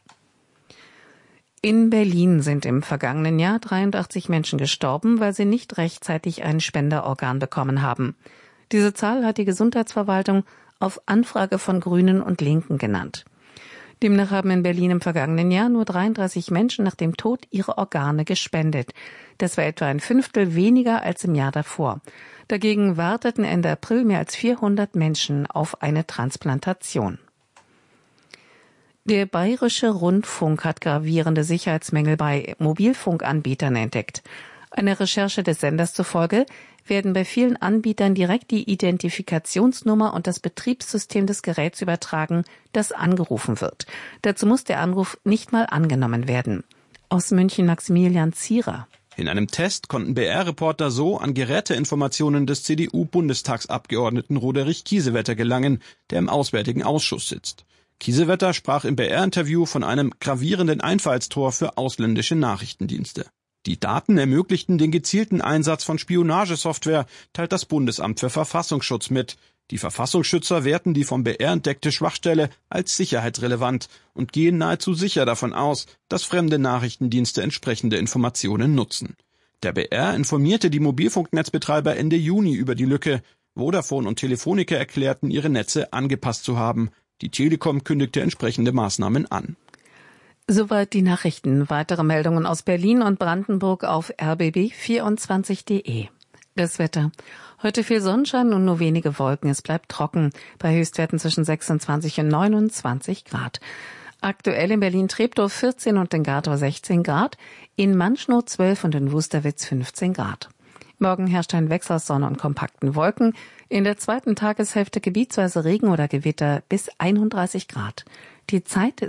In Berlin sind im vergangenen Jahr 83 Menschen gestorben, weil sie nicht rechtzeitig ein Spenderorgan bekommen haben. Diese Zahl hat die Gesundheitsverwaltung auf Anfrage von Grünen und Linken genannt. Demnach haben in Berlin im vergangenen Jahr nur 33 Menschen nach dem Tod ihre Organe gespendet. Das war etwa ein Fünftel weniger als im Jahr davor. Dagegen warteten Ende April mehr als 400 Menschen auf eine Transplantation. Der Bayerische Rundfunk hat gravierende Sicherheitsmängel bei Mobilfunkanbietern entdeckt. Einer Recherche des Senders zufolge werden bei vielen Anbietern direkt die Identifikationsnummer und das Betriebssystem des Geräts übertragen, das angerufen wird. Dazu muss der Anruf nicht mal angenommen werden. Aus München Maximilian Zierer. In einem Test konnten BR-Reporter so an Geräteinformationen des CDU-Bundestagsabgeordneten Roderich Kiesewetter gelangen, der im Auswärtigen Ausschuss sitzt. Kiesewetter sprach im BR-Interview von einem gravierenden Einfallstor für ausländische Nachrichtendienste. Die Daten ermöglichten den gezielten Einsatz von Spionagesoftware, teilt das Bundesamt für Verfassungsschutz mit. Die Verfassungsschützer werten die vom BR entdeckte Schwachstelle als sicherheitsrelevant und gehen nahezu sicher davon aus, dass fremde Nachrichtendienste entsprechende Informationen nutzen. Der BR informierte die Mobilfunknetzbetreiber Ende Juni über die Lücke. Vodafone und Telefonica erklärten, ihre Netze angepasst zu haben. Die Telekom kündigte entsprechende Maßnahmen an. Soweit die Nachrichten. Weitere Meldungen aus Berlin und Brandenburg auf rbb24.de. Das Wetter. Heute viel Sonnenschein und nur wenige Wolken. Es bleibt trocken bei Höchstwerten zwischen 26 und 29 Grad. Aktuell in Berlin-Treptow 14 und in Gardau 16 Grad, in Manschnow 12 und in Wusterwitz 15 Grad. Morgen herrscht ein Wechsel aus Sonne und kompakten Wolken. In der zweiten Tageshälfte gebietsweise Regen oder Gewitter bis 31 Grad. Die Zeit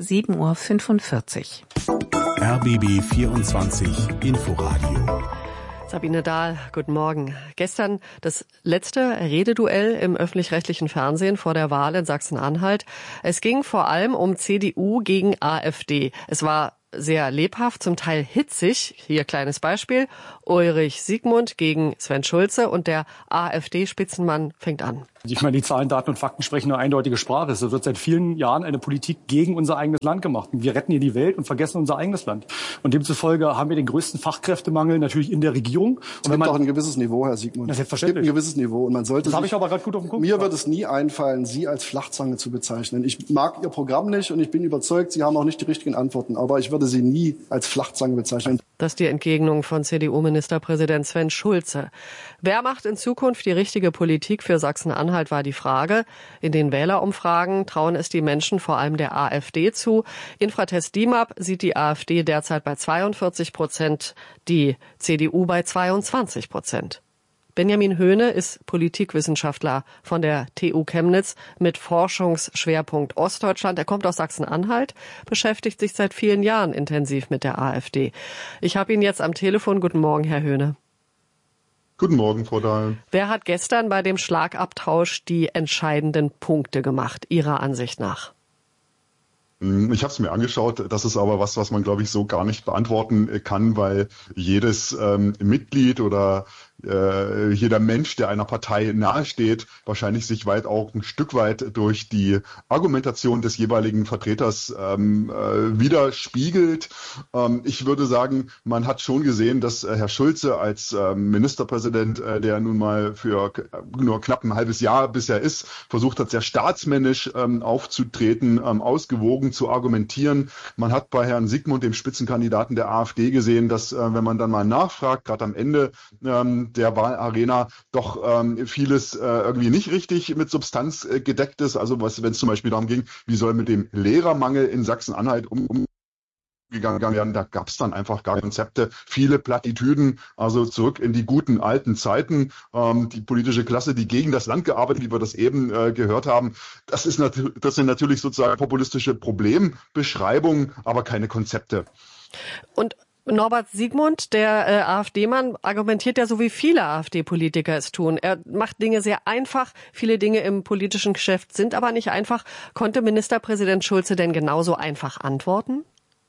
7:45 Uhr. RBB 24 Inforadio. Sabine Dahl, guten Morgen. Gestern das letzte Rededuell im öffentlich-rechtlichen Fernsehen vor der Wahl in Sachsen-Anhalt. Es ging vor allem um CDU gegen AfD. Es war sehr lebhaft, zum Teil hitzig. Hier kleines Beispiel. Ulrich Siegmund gegen Sven Schulze und der AfD-Spitzenmann fängt an. Ich meine, die Zahlen, Daten und Fakten sprechen eine eindeutige Sprache. Es wird seit vielen Jahren eine Politik gegen unser eigenes Land gemacht. Wir retten hier die Welt und vergessen unser eigenes Land. Und demzufolge haben wir den größten Fachkräftemangel natürlich in der Regierung. Es gibt auch ein gewisses Niveau, Herr Siegmund. Das ist selbstverständlich. Es gibt ein gewisses Niveau. Und man sollte das habe ich aber gerade gut auf dem Punkt. Mir wird es nie einfallen, Sie als Flachzange zu bezeichnen. Ich mag Ihr Programm nicht und ich bin überzeugt, Sie haben auch nicht die richtigen Antworten. Aber ich würde Sie nie als Flachzange bezeichnen. Das ist die Entgegnung von CDU-Ministerpräsident Sven Schulze. Wer macht in Zukunft die richtige Politik für Sachsen-Anhalt, war die Frage. In den Wählerumfragen trauen es die Menschen vor allem der AfD zu. Infratest DIMAP sieht die AfD derzeit bei 42%, die CDU bei 22%. Benjamin Höhne ist Politikwissenschaftler von der TU Chemnitz mit Forschungsschwerpunkt Ostdeutschland. Er kommt aus Sachsen-Anhalt, beschäftigt sich seit vielen Jahren intensiv mit der AfD. Ich habe ihn jetzt am Telefon. Guten Morgen, Herr Höhne. Guten Morgen, Frau Dahl. Wer hat gestern bei dem Schlagabtausch die entscheidenden Punkte gemacht, Ihrer Ansicht nach? Ich habe es mir angeschaut. Das ist aber was man, glaube ich, so gar nicht beantworten kann, weil jedes Mitglied oder jeder Mensch, der einer Partei nahesteht, wahrscheinlich sich auch ein Stück weit durch die Argumentation des jeweiligen Vertreters widerspiegelt. Ich würde sagen, man hat schon gesehen, dass Herr Schulze als Ministerpräsident, der nun mal für nur knapp ein halbes Jahr bisher ist, versucht hat, sehr staatsmännisch aufzutreten, ausgewogen zu argumentieren. Man hat bei Herrn Siegmund, dem Spitzenkandidaten der AfD, gesehen, dass, wenn man dann mal nachfragt, gerade am Ende der Wahlarena doch vieles irgendwie nicht richtig mit Substanz gedeckt ist. Also wenn es zum Beispiel darum ging, wie soll mit dem Lehrermangel in Sachsen-Anhalt umgegangen werden, da gab es dann einfach gar keine Konzepte, viele Plattitüden, also zurück in die guten alten Zeiten. Die politische Klasse, die gegen das Land gearbeitet, wie wir das eben gehört haben, das sind natürlich sozusagen populistische Problembeschreibungen, aber keine Konzepte. Und Norbert Siegmund, der AfD-Mann, argumentiert ja so, wie viele AfD-Politiker es tun. Er macht Dinge sehr einfach. Viele Dinge im politischen Geschäft sind aber nicht einfach. Konnte Ministerpräsident Schulze denn genauso einfach antworten?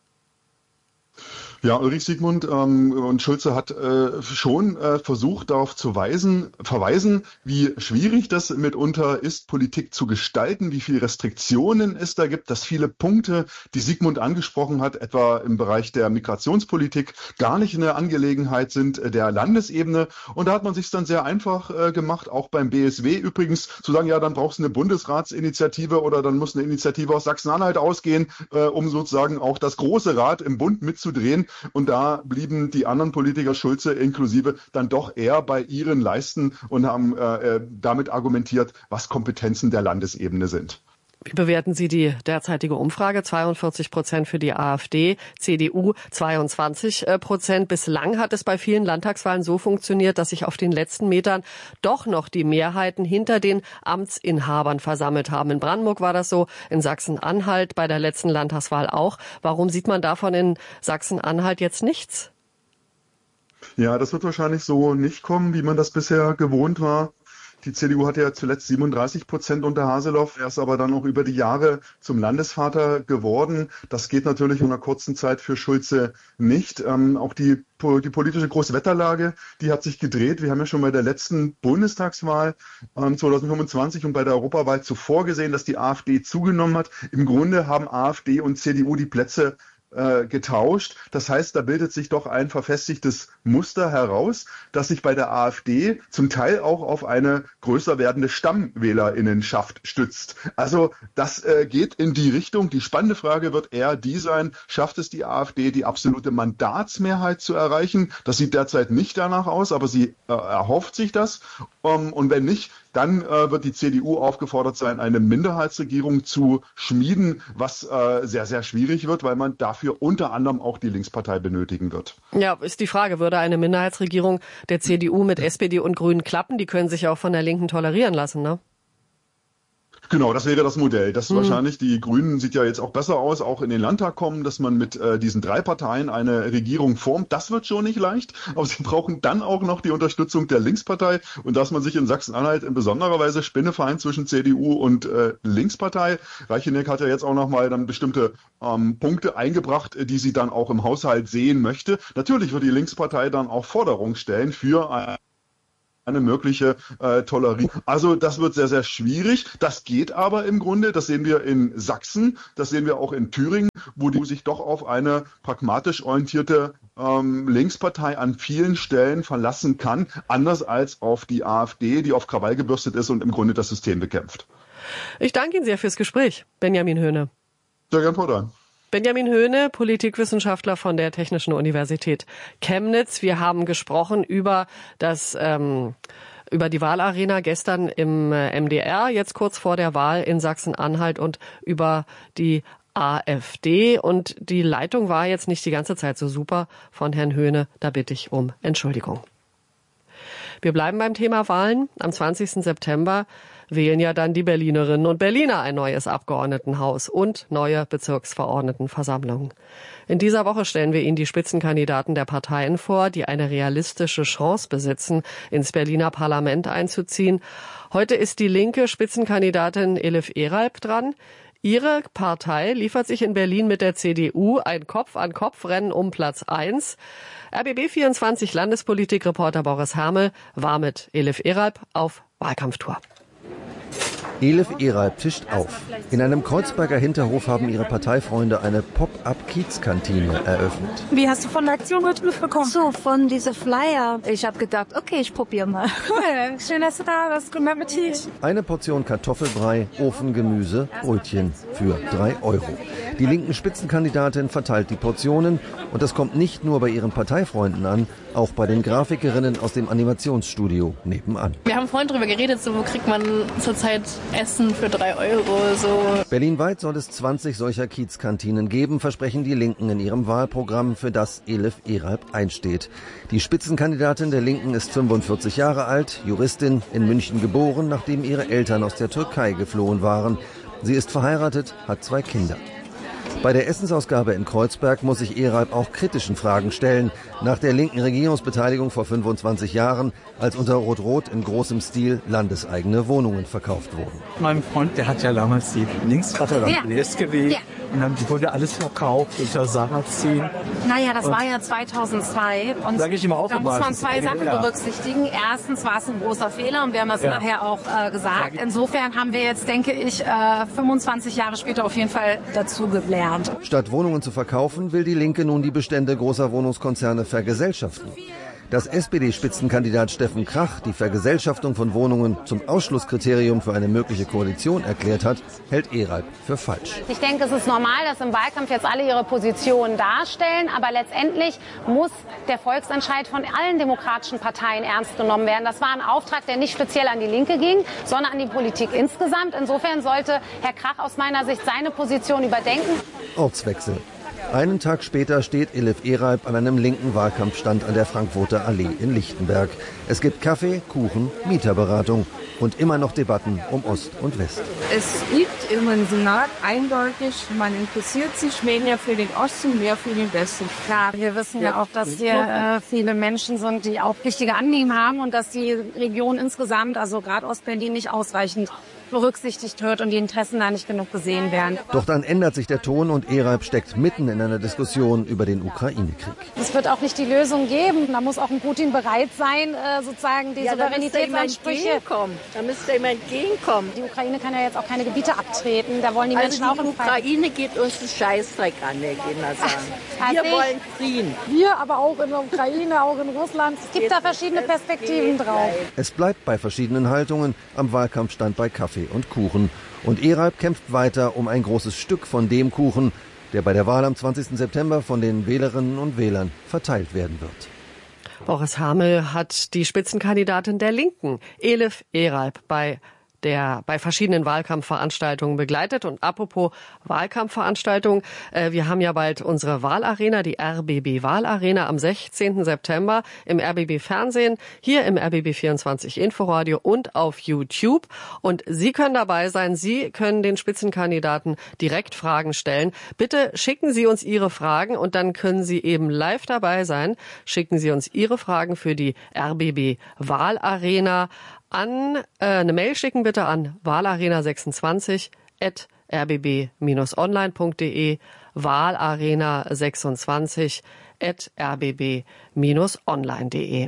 Ja, Ulrich Siegmund und Schulze hat schon versucht, darauf zu verweisen, wie schwierig das mitunter ist, Politik zu gestalten, wie viele Restriktionen es da gibt, dass viele Punkte, die Siegmund angesprochen hat, etwa im Bereich der Migrationspolitik, gar nicht eine Angelegenheit sind der Landesebene. Und da hat man sich dann sehr einfach gemacht, auch beim BSW übrigens, zu sagen, ja, dann brauchst du eine Bundesratsinitiative oder dann muss eine Initiative aus Sachsen-Anhalt ausgehen, um sozusagen auch das große Rad im Bund mitzudrehen. Und da blieben die anderen Politiker, Schulze inklusive, dann doch eher bei ihren Leisten und haben damit argumentiert, was Kompetenzen der Landesebene sind. Wie bewerten Sie die derzeitige Umfrage? 42% für die AfD, CDU 22%. Bislang hat es bei vielen Landtagswahlen so funktioniert, dass sich auf den letzten Metern doch noch die Mehrheiten hinter den Amtsinhabern versammelt haben. In Brandenburg war das so, in Sachsen-Anhalt bei der letzten Landtagswahl auch. Warum sieht man davon in Sachsen-Anhalt jetzt nichts? Ja, das wird wahrscheinlich so nicht kommen, wie man das bisher gewohnt war. Die CDU hatte ja zuletzt 37% unter Haseloff. Er ist aber dann auch über die Jahre zum Landesvater geworden. Das geht natürlich in einer kurzen Zeit für Schulze nicht. Auch die politische Großwetterlage, die hat sich gedreht. Wir haben ja schon bei der letzten Bundestagswahl 2025 und bei der Europawahl zuvor gesehen, dass die AfD zugenommen hat. Im Grunde haben AfD und CDU die Plätze getauscht. Das heißt, da bildet sich doch ein verfestigtes Muster heraus, das sich bei der AfD zum Teil auch auf eine größer werdende Stammwählerinnenschaft stützt. Also das geht in die Richtung. Die spannende Frage wird eher die sein, schafft es die AfD, die absolute Mandatsmehrheit zu erreichen? Das sieht derzeit nicht danach aus, aber sie erhofft sich das. Und wenn nicht, dann wird die CDU aufgefordert sein, eine Minderheitsregierung zu schmieden, was sehr, sehr schwierig wird, weil man dafür unter anderem auch die Linkspartei benötigen wird. Ja, ist die Frage, würde eine Minderheitsregierung der CDU mit SPD und Grünen klappen? Die können sich ja auch von der Linken tolerieren lassen, ne? Genau, das wäre das Modell. Das wahrscheinlich, die Grünen sieht ja jetzt auch besser aus, auch in den Landtag kommen, dass man mit diesen 3 Parteien eine Regierung formt. Das wird schon nicht leicht, aber sie brauchen dann auch noch die Unterstützung der Linkspartei und dass man sich in Sachsen-Anhalt in besonderer Weise Spinnefeind zwischen CDU und Linkspartei. Reicheneck hat ja jetzt auch nochmal dann bestimmte Punkte eingebracht, die sie dann auch im Haushalt sehen möchte. Natürlich wird die Linkspartei dann auch Forderungen stellen für eine mögliche Tolerierung. Also das wird sehr, sehr schwierig. Das geht aber im Grunde, das sehen wir in Sachsen, das sehen wir auch in Thüringen, wo die sich doch auf eine pragmatisch orientierte Linkspartei an vielen Stellen verlassen kann, anders als auf die AfD, die auf Krawall gebürstet ist und im Grunde das System bekämpft. Ich danke Ihnen sehr fürs Gespräch, Benjamin Höhne. Sehr gern, Frau Dahn. Benjamin Höhne, Politikwissenschaftler von der Technischen Universität Chemnitz. Wir haben gesprochen über die Wahlarena gestern im MDR, jetzt kurz vor der Wahl in Sachsen-Anhalt und über die AfD. Und die Leitung war jetzt nicht die ganze Zeit so super von Herrn Höhne. Da bitte ich um Entschuldigung. Wir bleiben beim Thema Wahlen. Am 20. September wählen ja dann die Berlinerinnen und Berliner ein neues Abgeordnetenhaus und neue Bezirksverordnetenversammlungen. In dieser Woche stellen wir Ihnen die Spitzenkandidaten der Parteien vor, die eine realistische Chance besitzen, ins Berliner Parlament einzuziehen. Heute ist die linke Spitzenkandidatin Elif Eralp dran. Ihre Partei liefert sich in Berlin mit der CDU ein Kopf-an-Kopf-Rennen um Platz 1. RBB24 Landespolitikreporter Boris Hermel war mit Elif Eralp auf Wahlkampftour. Elif Eralp tischt auf. In einem Kreuzberger Hinterhof haben ihre Parteifreunde eine Pop-up-Kiezkantine eröffnet. Wie hast du von der Aktion mitbekommen? So, von dieser Flyer. Ich habe gedacht, okay, ich probiere mal. Cool, schön, dass du da bist. Guten Appetit. Eine Portion Kartoffelbrei, Ofengemüse, Brötchen für 3 €. Die linken Spitzenkandidatin verteilt die Portionen und das kommt nicht nur bei ihren Parteifreunden an, auch bei den Grafikerinnen aus dem Animationsstudio nebenan. Wir haben vorhin drüber geredet, so wo kriegt man zurzeit Essen für 3 €, so. Berlinweit soll es 20 solcher Kiezkantinen geben, versprechen die Linken in ihrem Wahlprogramm, für das Elif Eralp einsteht. Die Spitzenkandidatin der Linken ist 45 Jahre alt, Juristin, in München geboren, nachdem ihre Eltern aus der Türkei geflohen waren. Sie ist verheiratet, hat 2 Kinder. Bei der Essensausgabe in Kreuzberg muss sich Eralp auch kritischen Fragen stellen. Nach der linken Regierungsbeteiligung vor 25 Jahren, als unter Rot-Rot in großem Stil landeseigene Wohnungen verkauft wurden. Mein Freund, der hat ja damals die Linkspartei gewählt. Und dann wurde alles verkauft unter Sarrazin. Naja, das war ja 2002. Und sag ich immer auch, da muss man 2 Sachen berücksichtigen. Erstens war es ein großer Fehler und wir haben das nachher auch gesagt. Insofern haben wir jetzt, denke ich, 25 Jahre später auf jeden Fall dazu gelernt. Statt Wohnungen zu verkaufen, will die Linke nun die Bestände großer Wohnungskonzerne vergesellschaften. Dass SPD-Spitzenkandidat Steffen Krach die Vergesellschaftung von Wohnungen zum Ausschlusskriterium für eine mögliche Koalition erklärt hat, hält Eralp für falsch. Ich denke, es ist normal, dass im Wahlkampf jetzt alle ihre Positionen darstellen, aber letztendlich muss der Volksentscheid von allen demokratischen Parteien ernst genommen werden. Das war ein Auftrag, der nicht speziell an die Linke ging, sondern an die Politik insgesamt. Insofern sollte Herr Krach aus meiner Sicht seine Position überdenken. Ortswechsel. Einen Tag später steht Elif Eralp an einem linken Wahlkampfstand an der Frankfurter Allee in Lichtenberg. Es gibt Kaffee, Kuchen, Mieterberatung und immer noch Debatten um Ost und West. Es liegt im Senat eindeutig, man interessiert sich weniger für den Osten, mehr für den Westen. Klar, wir wissen ja auch, dass hier viele Menschen sind, die auch richtige Anliegen haben und dass die Region insgesamt, also gerade Ostberlin, nicht ausreichend berücksichtigt wird und die Interessen da nicht genug gesehen werden. Doch dann ändert sich der Ton und Eralp steckt mitten in einer Diskussion über den Ukraine-Krieg. Es Das wird auch nicht die Lösung geben. Da muss auch ein Putin bereit sein, sozusagen die Souveränitätsansprüche. Da müsste ihm entgegenkommen. Die Ukraine kann ja jetzt auch keine Gebiete abtreten. Da wollen die Menschen auch die Ukraine geht uns einen Scheißdreck an, wir gehen mal sagen. Wir wollen Frieden. Wir, aber auch in der Ukraine, auch in Russland. Es gibt da verschiedene Perspektiven drauf. Es bleibt bei verschiedenen Haltungen. Am Wahlkampfstand bei Kaffee und Kuchen. Und Eralp kämpft weiter um ein großes Stück von dem Kuchen, der bei der Wahl am 20. September von den Wählerinnen und Wählern verteilt werden wird. Boris Hamel hat die Spitzenkandidatin der Linken, Elif Eralp, bei verschiedenen Wahlkampfveranstaltungen begleitet. Und apropos Wahlkampfveranstaltungen, wir haben ja bald unsere Wahlarena, die RBB Wahlarena am 16. September im RBB Fernsehen, hier im RBB 24 Inforadio und auf YouTube. Und Sie können dabei sein, Sie können den Spitzenkandidaten direkt Fragen stellen. Bitte schicken Sie uns Ihre Fragen und dann können Sie eben live dabei sein. Schicken Sie uns Ihre Fragen für die RBB Wahlarena eine Mail schicken bitte an wahlarena26@rbb-online.de, wahlarena26@rbb-online.de.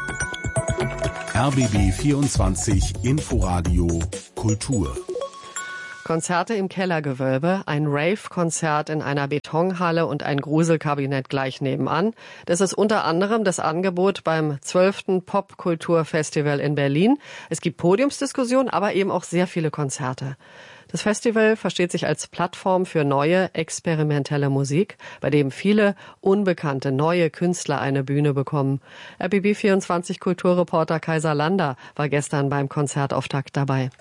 RBB 24 Inforadio Kultur. Konzerte im Kellergewölbe, ein Rave-Konzert in einer Betonhalle und ein Gruselkabinett gleich nebenan. Das ist unter anderem das Angebot beim 12. Popkulturfestival in Berlin. Es gibt Podiumsdiskussionen, aber eben auch sehr viele Konzerte. Das Festival versteht sich als Plattform für neue, experimentelle Musik, bei dem viele unbekannte, neue Künstler eine Bühne bekommen. RBB 24 Kulturreporter Kaiser Lander war gestern beim Konzertauftakt dabei.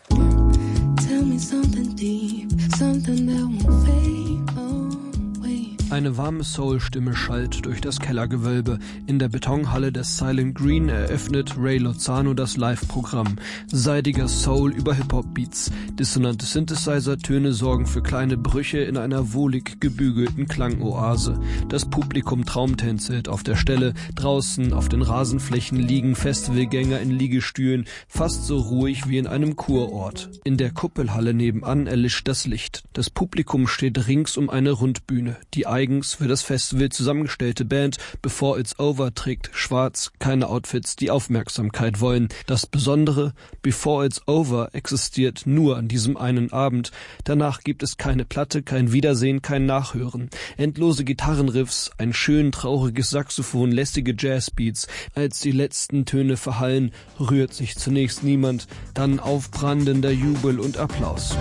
Eine warme Soul-Stimme schallt durch das Kellergewölbe. In der Betonhalle des Silent Green eröffnet Ray Lozano das Live-Programm. Seidiger Soul über Hip-Hop-Beats. Dissonante Synthesizer-Töne sorgen für kleine Brüche in einer wohlig gebügelten Klangoase. Das Publikum traumtänzelt auf der Stelle. Draußen auf den Rasenflächen liegen Festivalgänger in Liegestühlen, fast so ruhig wie in einem Kurort. In der Kuppelhalle nebenan erlischt das Licht. Das Publikum steht rings um eine Rundbühne. Die eigens für das Festival zusammengestellte Band Before It's Over trägt schwarz, keine Outfits, die Aufmerksamkeit wollen. Das Besondere, Before It's Over existiert nur an diesem einen Abend. Danach gibt es keine Platte, kein Wiedersehen, kein Nachhören. Endlose Gitarrenriffs, ein schön trauriges Saxophon, lässige Jazzbeats. Als die letzten Töne verhallen, rührt sich zunächst niemand, dann aufbrandender Jubel und Applaus.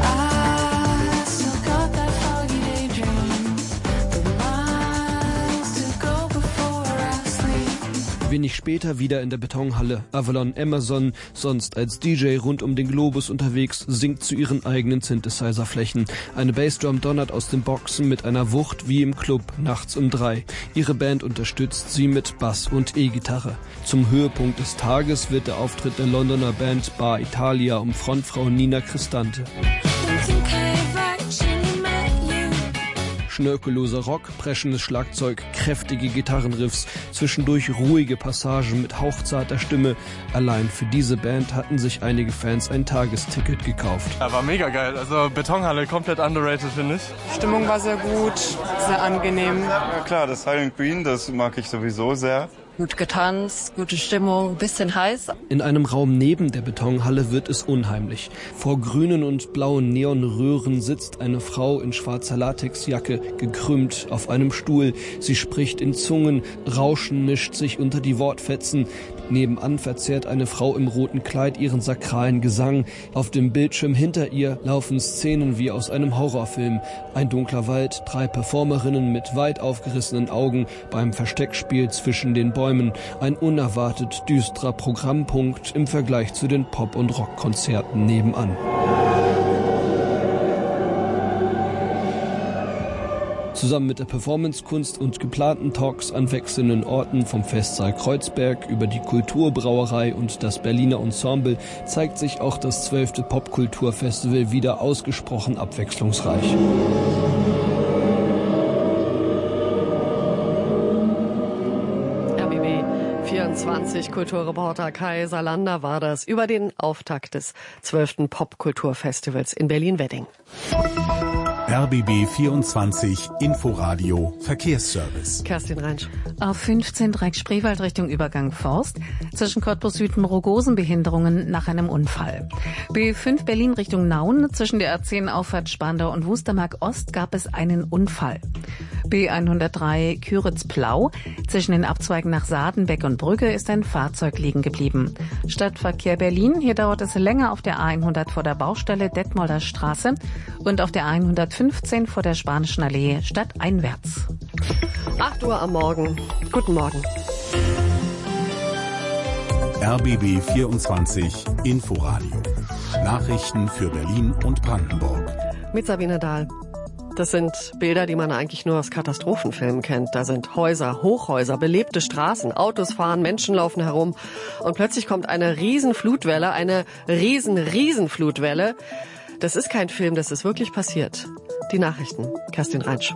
Wenig später wieder in der Betonhalle. Avalon Emerson, sonst als DJ rund um den Globus unterwegs, singt zu ihren eigenen Synthesizer-Flächen. Eine Bassdrum donnert aus den Boxen mit einer Wucht wie im Club nachts um 3. Ihre Band unterstützt sie mit Bass und E-Gitarre. Zum Höhepunkt des Tages wird der Auftritt der Londoner Band Bar Italia um Frontfrau Nina Cristante. Schnörkelloser Rock, preschendes Schlagzeug, kräftige Gitarrenriffs, zwischendurch ruhige Passagen mit hauchzarter Stimme. Allein für diese Band hatten sich einige Fans ein Tagesticket gekauft. Ja, war mega geil. Also Betonhalle komplett underrated, finde ich. Stimmung war sehr gut, sehr angenehm. Ja klar, das Silent Green, das mag ich sowieso sehr. Gut getanzt, gute Stimmung, bisschen heiß. In einem Raum neben der Betonhalle wird es unheimlich. Vor grünen und blauen Neonröhren sitzt eine Frau in schwarzer Latexjacke, gekrümmt auf einem Stuhl. Sie spricht in Zungen, Rauschen mischt sich unter die Wortfetzen. Nebenan verzerrt eine Frau im roten Kleid ihren sakralen Gesang. Auf dem Bildschirm hinter ihr laufen Szenen wie aus einem Horrorfilm. Ein dunkler Wald, 3 Performerinnen mit weit aufgerissenen Augen beim Versteckspiel zwischen den Bäumen. Ein unerwartet düsterer Programmpunkt im Vergleich zu den Pop- und Rockkonzerten nebenan. Zusammen mit der Performancekunst und geplanten Talks an wechselnden Orten vom Festsaal Kreuzberg über die Kulturbrauerei und das Berliner Ensemble zeigt sich auch das 12. Popkulturfestival wieder ausgesprochen abwechslungsreich. RBB 24 Kulturreporter Kaiser Lander war das über den Auftakt des 12. Popkulturfestivals in Berlin-Wedding. RBB 24 Inforadio Verkehrsservice. Kerstin Reinsch. Auf 15 Dreieck-Spreewald Richtung Übergang Forst. Zwischen Cottbus Süd und Rogosen Behinderungen nach einem Unfall. B5 Berlin Richtung Nauen. Zwischen der A10 Auffahrt Spandau und Wustermark Ost gab es einen Unfall. B103 Küritz-Plau. Zwischen den Abzweigen nach Saadenbeck und Brügge ist ein Fahrzeug liegen geblieben. Stadtverkehr Berlin. Hier dauert es länger auf der A100 vor der Baustelle Detmolder Straße und auf der A115 vor der Spanischen Allee stadteinwärts. 8 Uhr am Morgen. Guten Morgen. RBB 24 Inforadio. Nachrichten für Berlin und Brandenburg. Mit Sabine Dahl. Das sind Bilder, die man eigentlich nur aus Katastrophenfilmen kennt. Da sind Häuser, Hochhäuser, belebte Straßen, Autos fahren, Menschen laufen herum. Und plötzlich kommt eine Riesenflutwelle, eine Riesenflutwelle. Das ist kein Film, das ist wirklich passiert. Die Nachrichten. Kerstin Reinsch.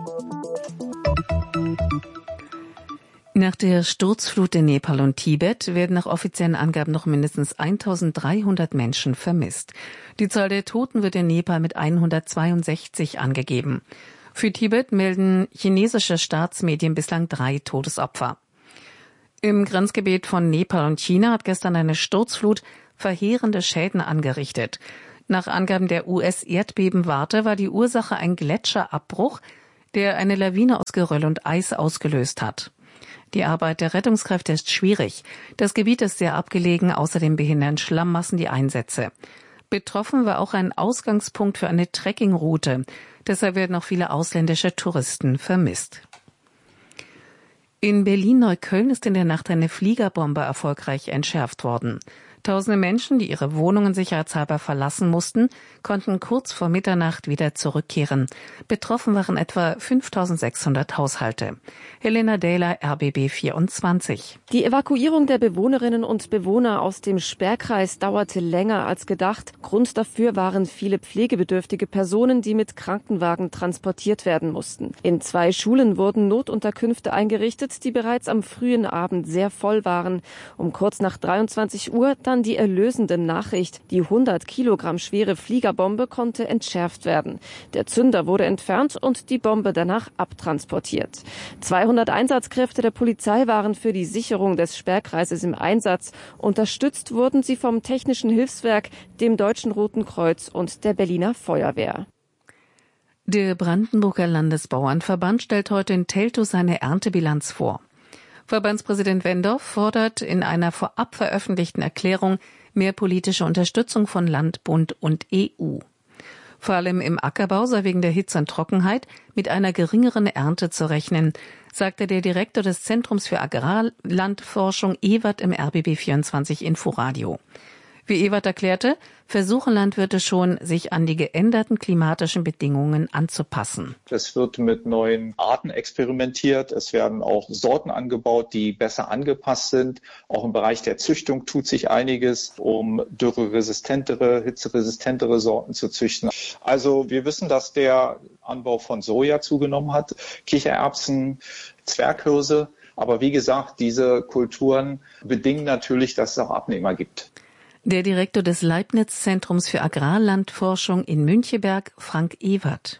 Nach der Sturzflut in Nepal und Tibet werden nach offiziellen Angaben noch mindestens 1.300 Menschen vermisst. Die Zahl der Toten wird in Nepal mit 162 angegeben. Für Tibet melden chinesische Staatsmedien bislang 3 Todesopfer. Im Grenzgebiet von Nepal und China hat gestern eine Sturzflut verheerende Schäden angerichtet. Nach Angaben der US-Erdbebenwarte war die Ursache ein Gletscherabbruch, der eine Lawine aus Geröll und Eis ausgelöst hat. Die Arbeit der Rettungskräfte ist schwierig. Das Gebiet ist sehr abgelegen, außerdem behindern Schlammmassen die Einsätze. Betroffen war auch ein Ausgangspunkt für eine Trekkingroute. Deshalb werden auch viele ausländische Touristen vermisst. In Berlin-Neukölln ist in der Nacht eine Fliegerbombe erfolgreich entschärft worden. Tausende Menschen, die ihre Wohnungen sicherheitshalber verlassen mussten, konnten kurz vor Mitternacht wieder zurückkehren. Betroffen waren etwa 5.600 Haushalte. Helena Dahler, RBB 24. Die Evakuierung der Bewohnerinnen und Bewohner aus dem Sperrkreis dauerte länger als gedacht. Grund dafür waren viele pflegebedürftige Personen, die mit Krankenwagen transportiert werden mussten. In 2 Schulen wurden Notunterkünfte eingerichtet, die bereits am frühen Abend sehr voll waren. Um kurz nach 23 Uhr dann die erlösende Nachricht. Die 100 Kilogramm schwere Fliegerbombe konnte entschärft werden. Der Zünder wurde entfernt und die Bombe danach abtransportiert. 200 Einsatzkräfte der Polizei waren für die Sicherung des Sperrkreises im Einsatz. Unterstützt wurden sie vom Technischen Hilfswerk, dem Deutschen Roten Kreuz und der Berliner Feuerwehr. Der Brandenburger Landesbauernverband stellt heute in Teltow seine Erntebilanz vor. Verbandspräsident Wendorf fordert in einer vorab veröffentlichten Erklärung mehr politische Unterstützung von Land, Bund und EU. Vor allem im Ackerbau sei wegen der Hitze und Trockenheit mit einer geringeren Ernte zu rechnen, sagte der Direktor des Zentrums für Agrarlandforschung Ewert im RBB 24 Inforadio. Wie Ewert erklärte, versuchen Landwirte schon, sich an die geänderten klimatischen Bedingungen anzupassen. Es wird mit neuen Arten experimentiert. Es werden auch Sorten angebaut, die besser angepasst sind. Auch im Bereich der Züchtung tut sich einiges, um dürreresistentere, hitzeresistentere Sorten zu züchten. Also wir wissen, dass der Anbau von Soja zugenommen hat, Kichererbsen, Zwerghirse. Aber wie gesagt, diese Kulturen bedingen natürlich, dass es auch Abnehmer gibt. Der Direktor des Leibniz-Zentrums für Agrarlandforschung in Müncheberg, Frank Ewert.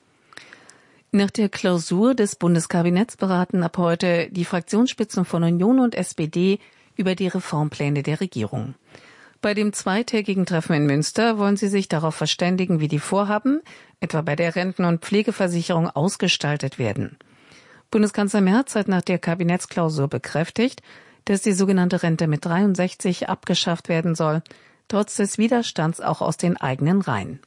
Nach der Klausur des Bundeskabinetts beraten ab heute die Fraktionsspitzen von Union und SPD über die Reformpläne der Regierung. Bei dem zweitägigen Treffen in Münster wollen sie sich darauf verständigen, wie die Vorhaben, etwa bei der Renten- und Pflegeversicherung, ausgestaltet werden. Bundeskanzler Merz hat nach der Kabinettsklausur bekräftigt, dass die sogenannte Rente mit 63 abgeschafft werden soll, trotz des Widerstands auch aus den eigenen Reihen.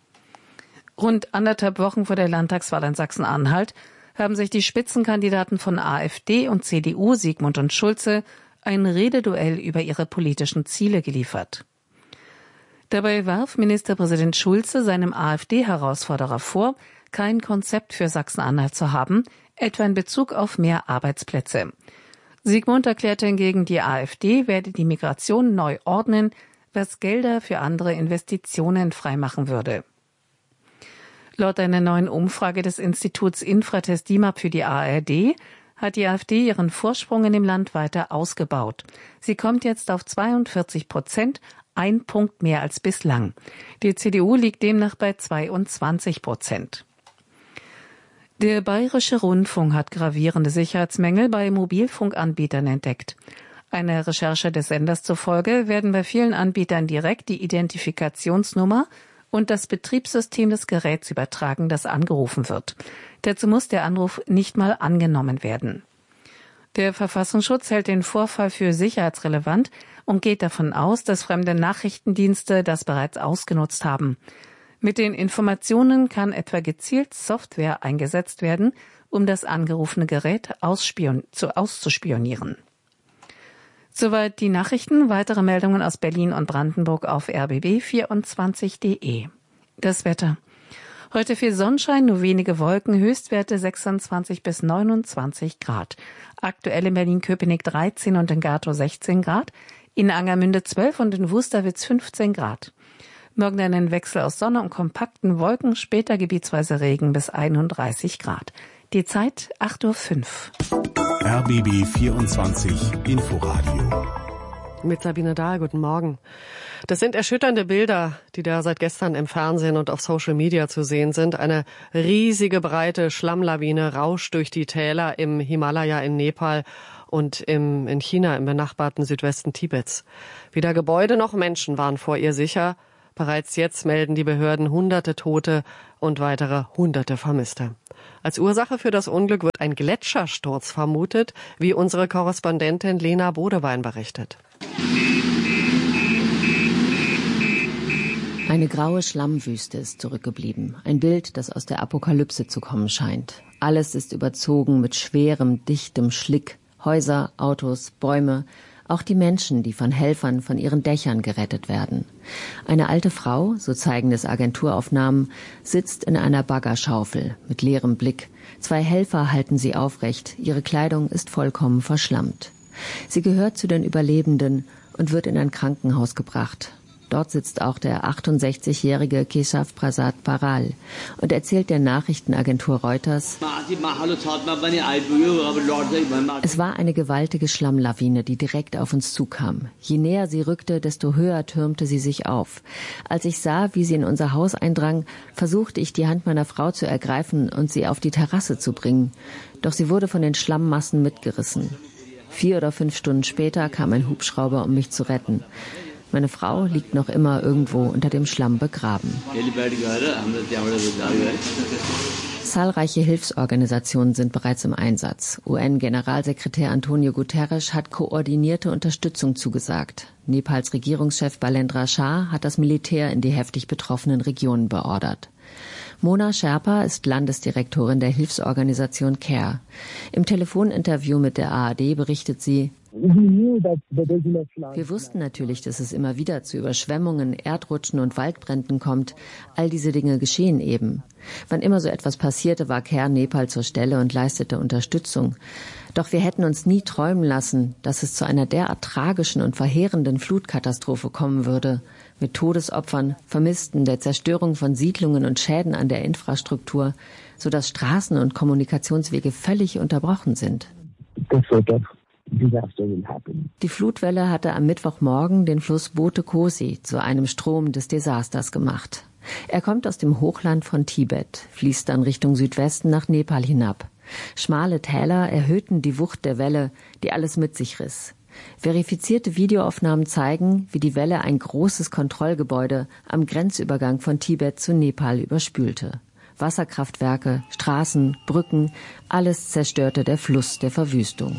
Rund 1,5 Wochen vor der Landtagswahl in Sachsen-Anhalt haben sich die Spitzenkandidaten von AfD und CDU, Sigmund und Schulze, ein Rededuell über ihre politischen Ziele geliefert. Dabei warf Ministerpräsident Schulze seinem AfD-Herausforderer vor, kein Konzept für Sachsen-Anhalt zu haben, etwa in Bezug auf mehr Arbeitsplätze. Sigmund erklärte hingegen, die AfD werde die Migration neu ordnen, was Gelder für andere Investitionen freimachen würde. Laut einer neuen Umfrage des Instituts Infratest DIMAP für die ARD hat die AfD ihren Vorsprung in dem Land weiter ausgebaut. Sie kommt jetzt auf 42%, 1 Punkt mehr als bislang. Die CDU liegt demnach bei 22%. Der Bayerische Rundfunk hat gravierende Sicherheitsmängel bei Mobilfunkanbietern entdeckt. Einer Recherche des Senders zufolge werden bei vielen Anbietern direkt die Identifikationsnummer und das Betriebssystem des Geräts übertragen, das angerufen wird. Dazu muss der Anruf nicht mal angenommen werden. Der Verfassungsschutz hält den Vorfall für sicherheitsrelevant und geht davon aus, dass fremde Nachrichtendienste das bereits ausgenutzt haben. Mit den Informationen kann etwa gezielt Software eingesetzt werden, um das angerufene Gerät auszuspionieren. Soweit die Nachrichten. Weitere Meldungen aus Berlin und Brandenburg auf rbb24.de. Das Wetter. Heute viel Sonnenschein, nur wenige Wolken, Höchstwerte 26 bis 29 Grad. Aktuell in Berlin-Köpenick 13 und in Gatow 16 Grad, in Angermünde 12 und in Wusterwitz 15 Grad. Morgen dann ein Wechsel aus Sonne und kompakten Wolken, später gebietsweise Regen bis 31 Grad. Die Zeit 8:05 Uhr. RBB 24 Inforadio. Mit Sabine Dahl, guten Morgen. Das sind erschütternde Bilder, die da seit gestern im Fernsehen und auf Social Media zu sehen sind. Eine riesige, breite Schlammlawine rauscht durch die Täler im Himalaya in Nepal und in China, im benachbarten Südwesten Tibets. Weder Gebäude noch Menschen waren vor ihr sicher. Bereits jetzt melden die Behörden Hunderte Tote und weitere Hunderte Vermisste. Als Ursache für das Unglück wird ein Gletschersturz vermutet, wie unsere Korrespondentin Lena Bodewein berichtet. Eine graue Schlammwüste ist zurückgeblieben. Ein Bild, das aus der Apokalypse zu kommen scheint. Alles ist überzogen mit schwerem, dichtem Schlick. Häuser, Autos, Bäume, auch die Menschen, die von Helfern von ihren Dächern gerettet werden. Eine alte Frau, so zeigen es Agenturaufnahmen, sitzt in einer Baggerschaufel mit leerem Blick. 2 Helfer halten sie aufrecht. Ihre Kleidung ist vollkommen verschlammt. Sie gehört zu den Überlebenden und wird in ein Krankenhaus gebracht. Dort sitzt auch der 68-jährige Keshav Prasad Baral und erzählt der Nachrichtenagentur Reuters: Es war eine gewaltige Schlammlawine, die direkt auf uns zukam. Je näher sie rückte, desto höher türmte sie sich auf. Als ich sah, wie sie in unser Haus eindrang, versuchte ich, die Hand meiner Frau zu ergreifen und sie auf die Terrasse zu bringen. Doch sie wurde von den Schlammmassen mitgerissen. 4 oder 5 Stunden später kam ein Hubschrauber, um mich zu retten. Meine Frau liegt noch immer irgendwo unter dem Schlamm begraben. Zahlreiche Hilfsorganisationen sind bereits im Einsatz. UN-Generalsekretär Antonio Guterres hat koordinierte Unterstützung zugesagt. Nepals Regierungschef Balendra Shah hat das Militär in die heftig betroffenen Regionen beordert. Mona Sherpa ist Landesdirektorin der Hilfsorganisation CARE. Im Telefoninterview mit der ARD berichtet sie: Wir wussten natürlich, dass es immer wieder zu Überschwemmungen, Erdrutschen und Waldbränden kommt. All diese Dinge geschehen eben. Wann immer so etwas passierte, war CARE Nepal zur Stelle und leistete Unterstützung. Doch wir hätten uns nie träumen lassen, dass es zu einer derart tragischen und verheerenden Flutkatastrophe kommen würde. Mit Todesopfern, Vermissten, der Zerstörung von Siedlungen und Schäden an der Infrastruktur, sodass Straßen und Kommunikationswege völlig unterbrochen sind. Die Flutwelle hatte am Mittwochmorgen den Fluss Bote Kosi zu einem Strom des Desasters gemacht. Er kommt aus dem Hochland von Tibet, fließt dann Richtung Südwesten nach Nepal hinab. Schmale Täler erhöhten die Wucht der Welle, die alles mit sich riss. Verifizierte Videoaufnahmen zeigen, wie die Welle ein großes Kontrollgebäude am Grenzübergang von Tibet zu Nepal überspülte. Wasserkraftwerke, Straßen, Brücken, alles zerstörte der Fluss der Verwüstung.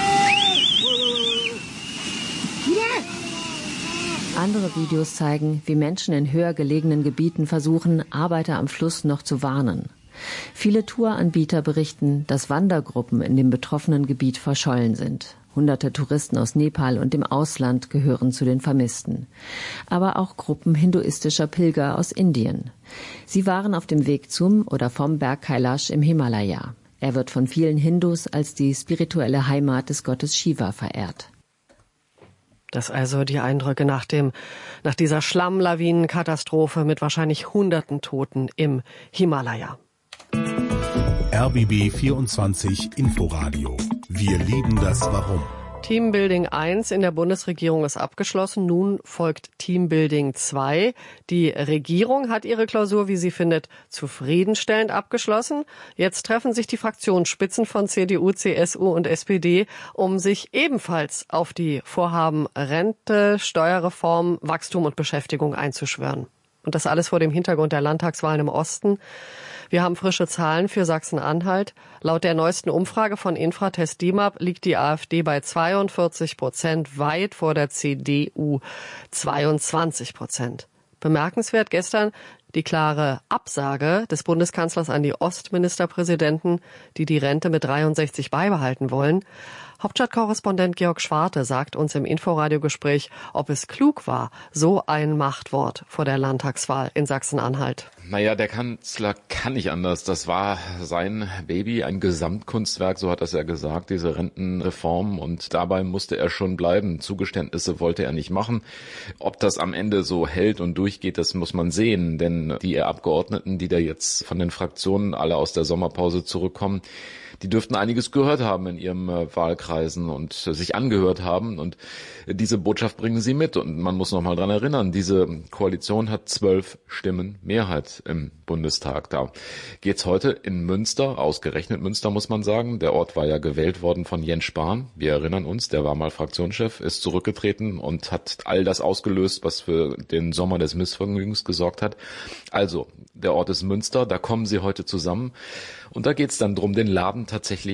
Andere Videos zeigen, wie Menschen in höher gelegenen Gebieten versuchen, Arbeiter am Fluss noch zu warnen. Viele Touranbieter berichten, dass Wandergruppen in dem betroffenen Gebiet verschollen sind. Hunderte Touristen aus Nepal und dem Ausland gehören zu den Vermissten. Aber auch Gruppen hinduistischer Pilger aus Indien. Sie waren auf dem Weg zum oder vom Berg Kailash im Himalaya. Er wird von vielen Hindus als die spirituelle Heimat des Gottes Shiva verehrt. Das also die Eindrücke nach dieser Schlammlawinenkatastrophe mit wahrscheinlich Hunderten Toten im Himalaya. RBB 24 Inforadio. Wir lieben das Warum. Teambuilding 1 in der Bundesregierung ist abgeschlossen. Nun folgt Teambuilding 2. Die Regierung hat ihre Klausur, wie sie findet, zufriedenstellend abgeschlossen. Jetzt treffen sich die Fraktionsspitzen von CDU, CSU und SPD, um sich ebenfalls auf die Vorhaben Rente, Steuerreform, Wachstum und Beschäftigung einzuschwören. Und das alles vor dem Hintergrund der Landtagswahlen im Osten. Wir haben frische Zahlen für Sachsen-Anhalt. Laut der neuesten Umfrage von Infratest DIMAP liegt die AfD bei 42%, weit vor der CDU 22%. Bemerkenswert gestern die klare Absage des Bundeskanzlers an die Ostministerpräsidenten, die die Rente mit 63 beibehalten wollen. Hauptstadtkorrespondent Georg Schwarte sagt uns im Inforadiogespräch, ob es klug war, so ein Machtwort vor der Landtagswahl in Sachsen-Anhalt. Naja, der Kanzler kann nicht anders. Das war sein Baby, ein Gesamtkunstwerk, so hat das ja gesagt, diese Rentenreform. Und dabei musste er schon bleiben. Zugeständnisse wollte er nicht machen. Ob das am Ende so hält und durchgeht, das muss man sehen. Denn die Abgeordneten, die da jetzt von den Fraktionen alle aus der Sommerpause zurückkommen, die dürften einiges gehört haben in ihren Wahlkreisen und sich angehört haben. Und diese Botschaft bringen sie mit. Und man muss noch mal dran erinnern, diese Koalition hat 12 Stimmen Mehrheit im Bundestag. Da geht's heute in Münster, ausgerechnet Münster muss man sagen. Der Ort war ja gewählt worden von Jens Spahn. Wir erinnern uns, der war mal Fraktionschef, ist zurückgetreten und hat all das ausgelöst, was für den Sommer des Missvergnügens gesorgt hat. Also, der Ort ist Münster, da kommen sie heute zusammen. Und da geht's dann drum, den Laden tatsächlich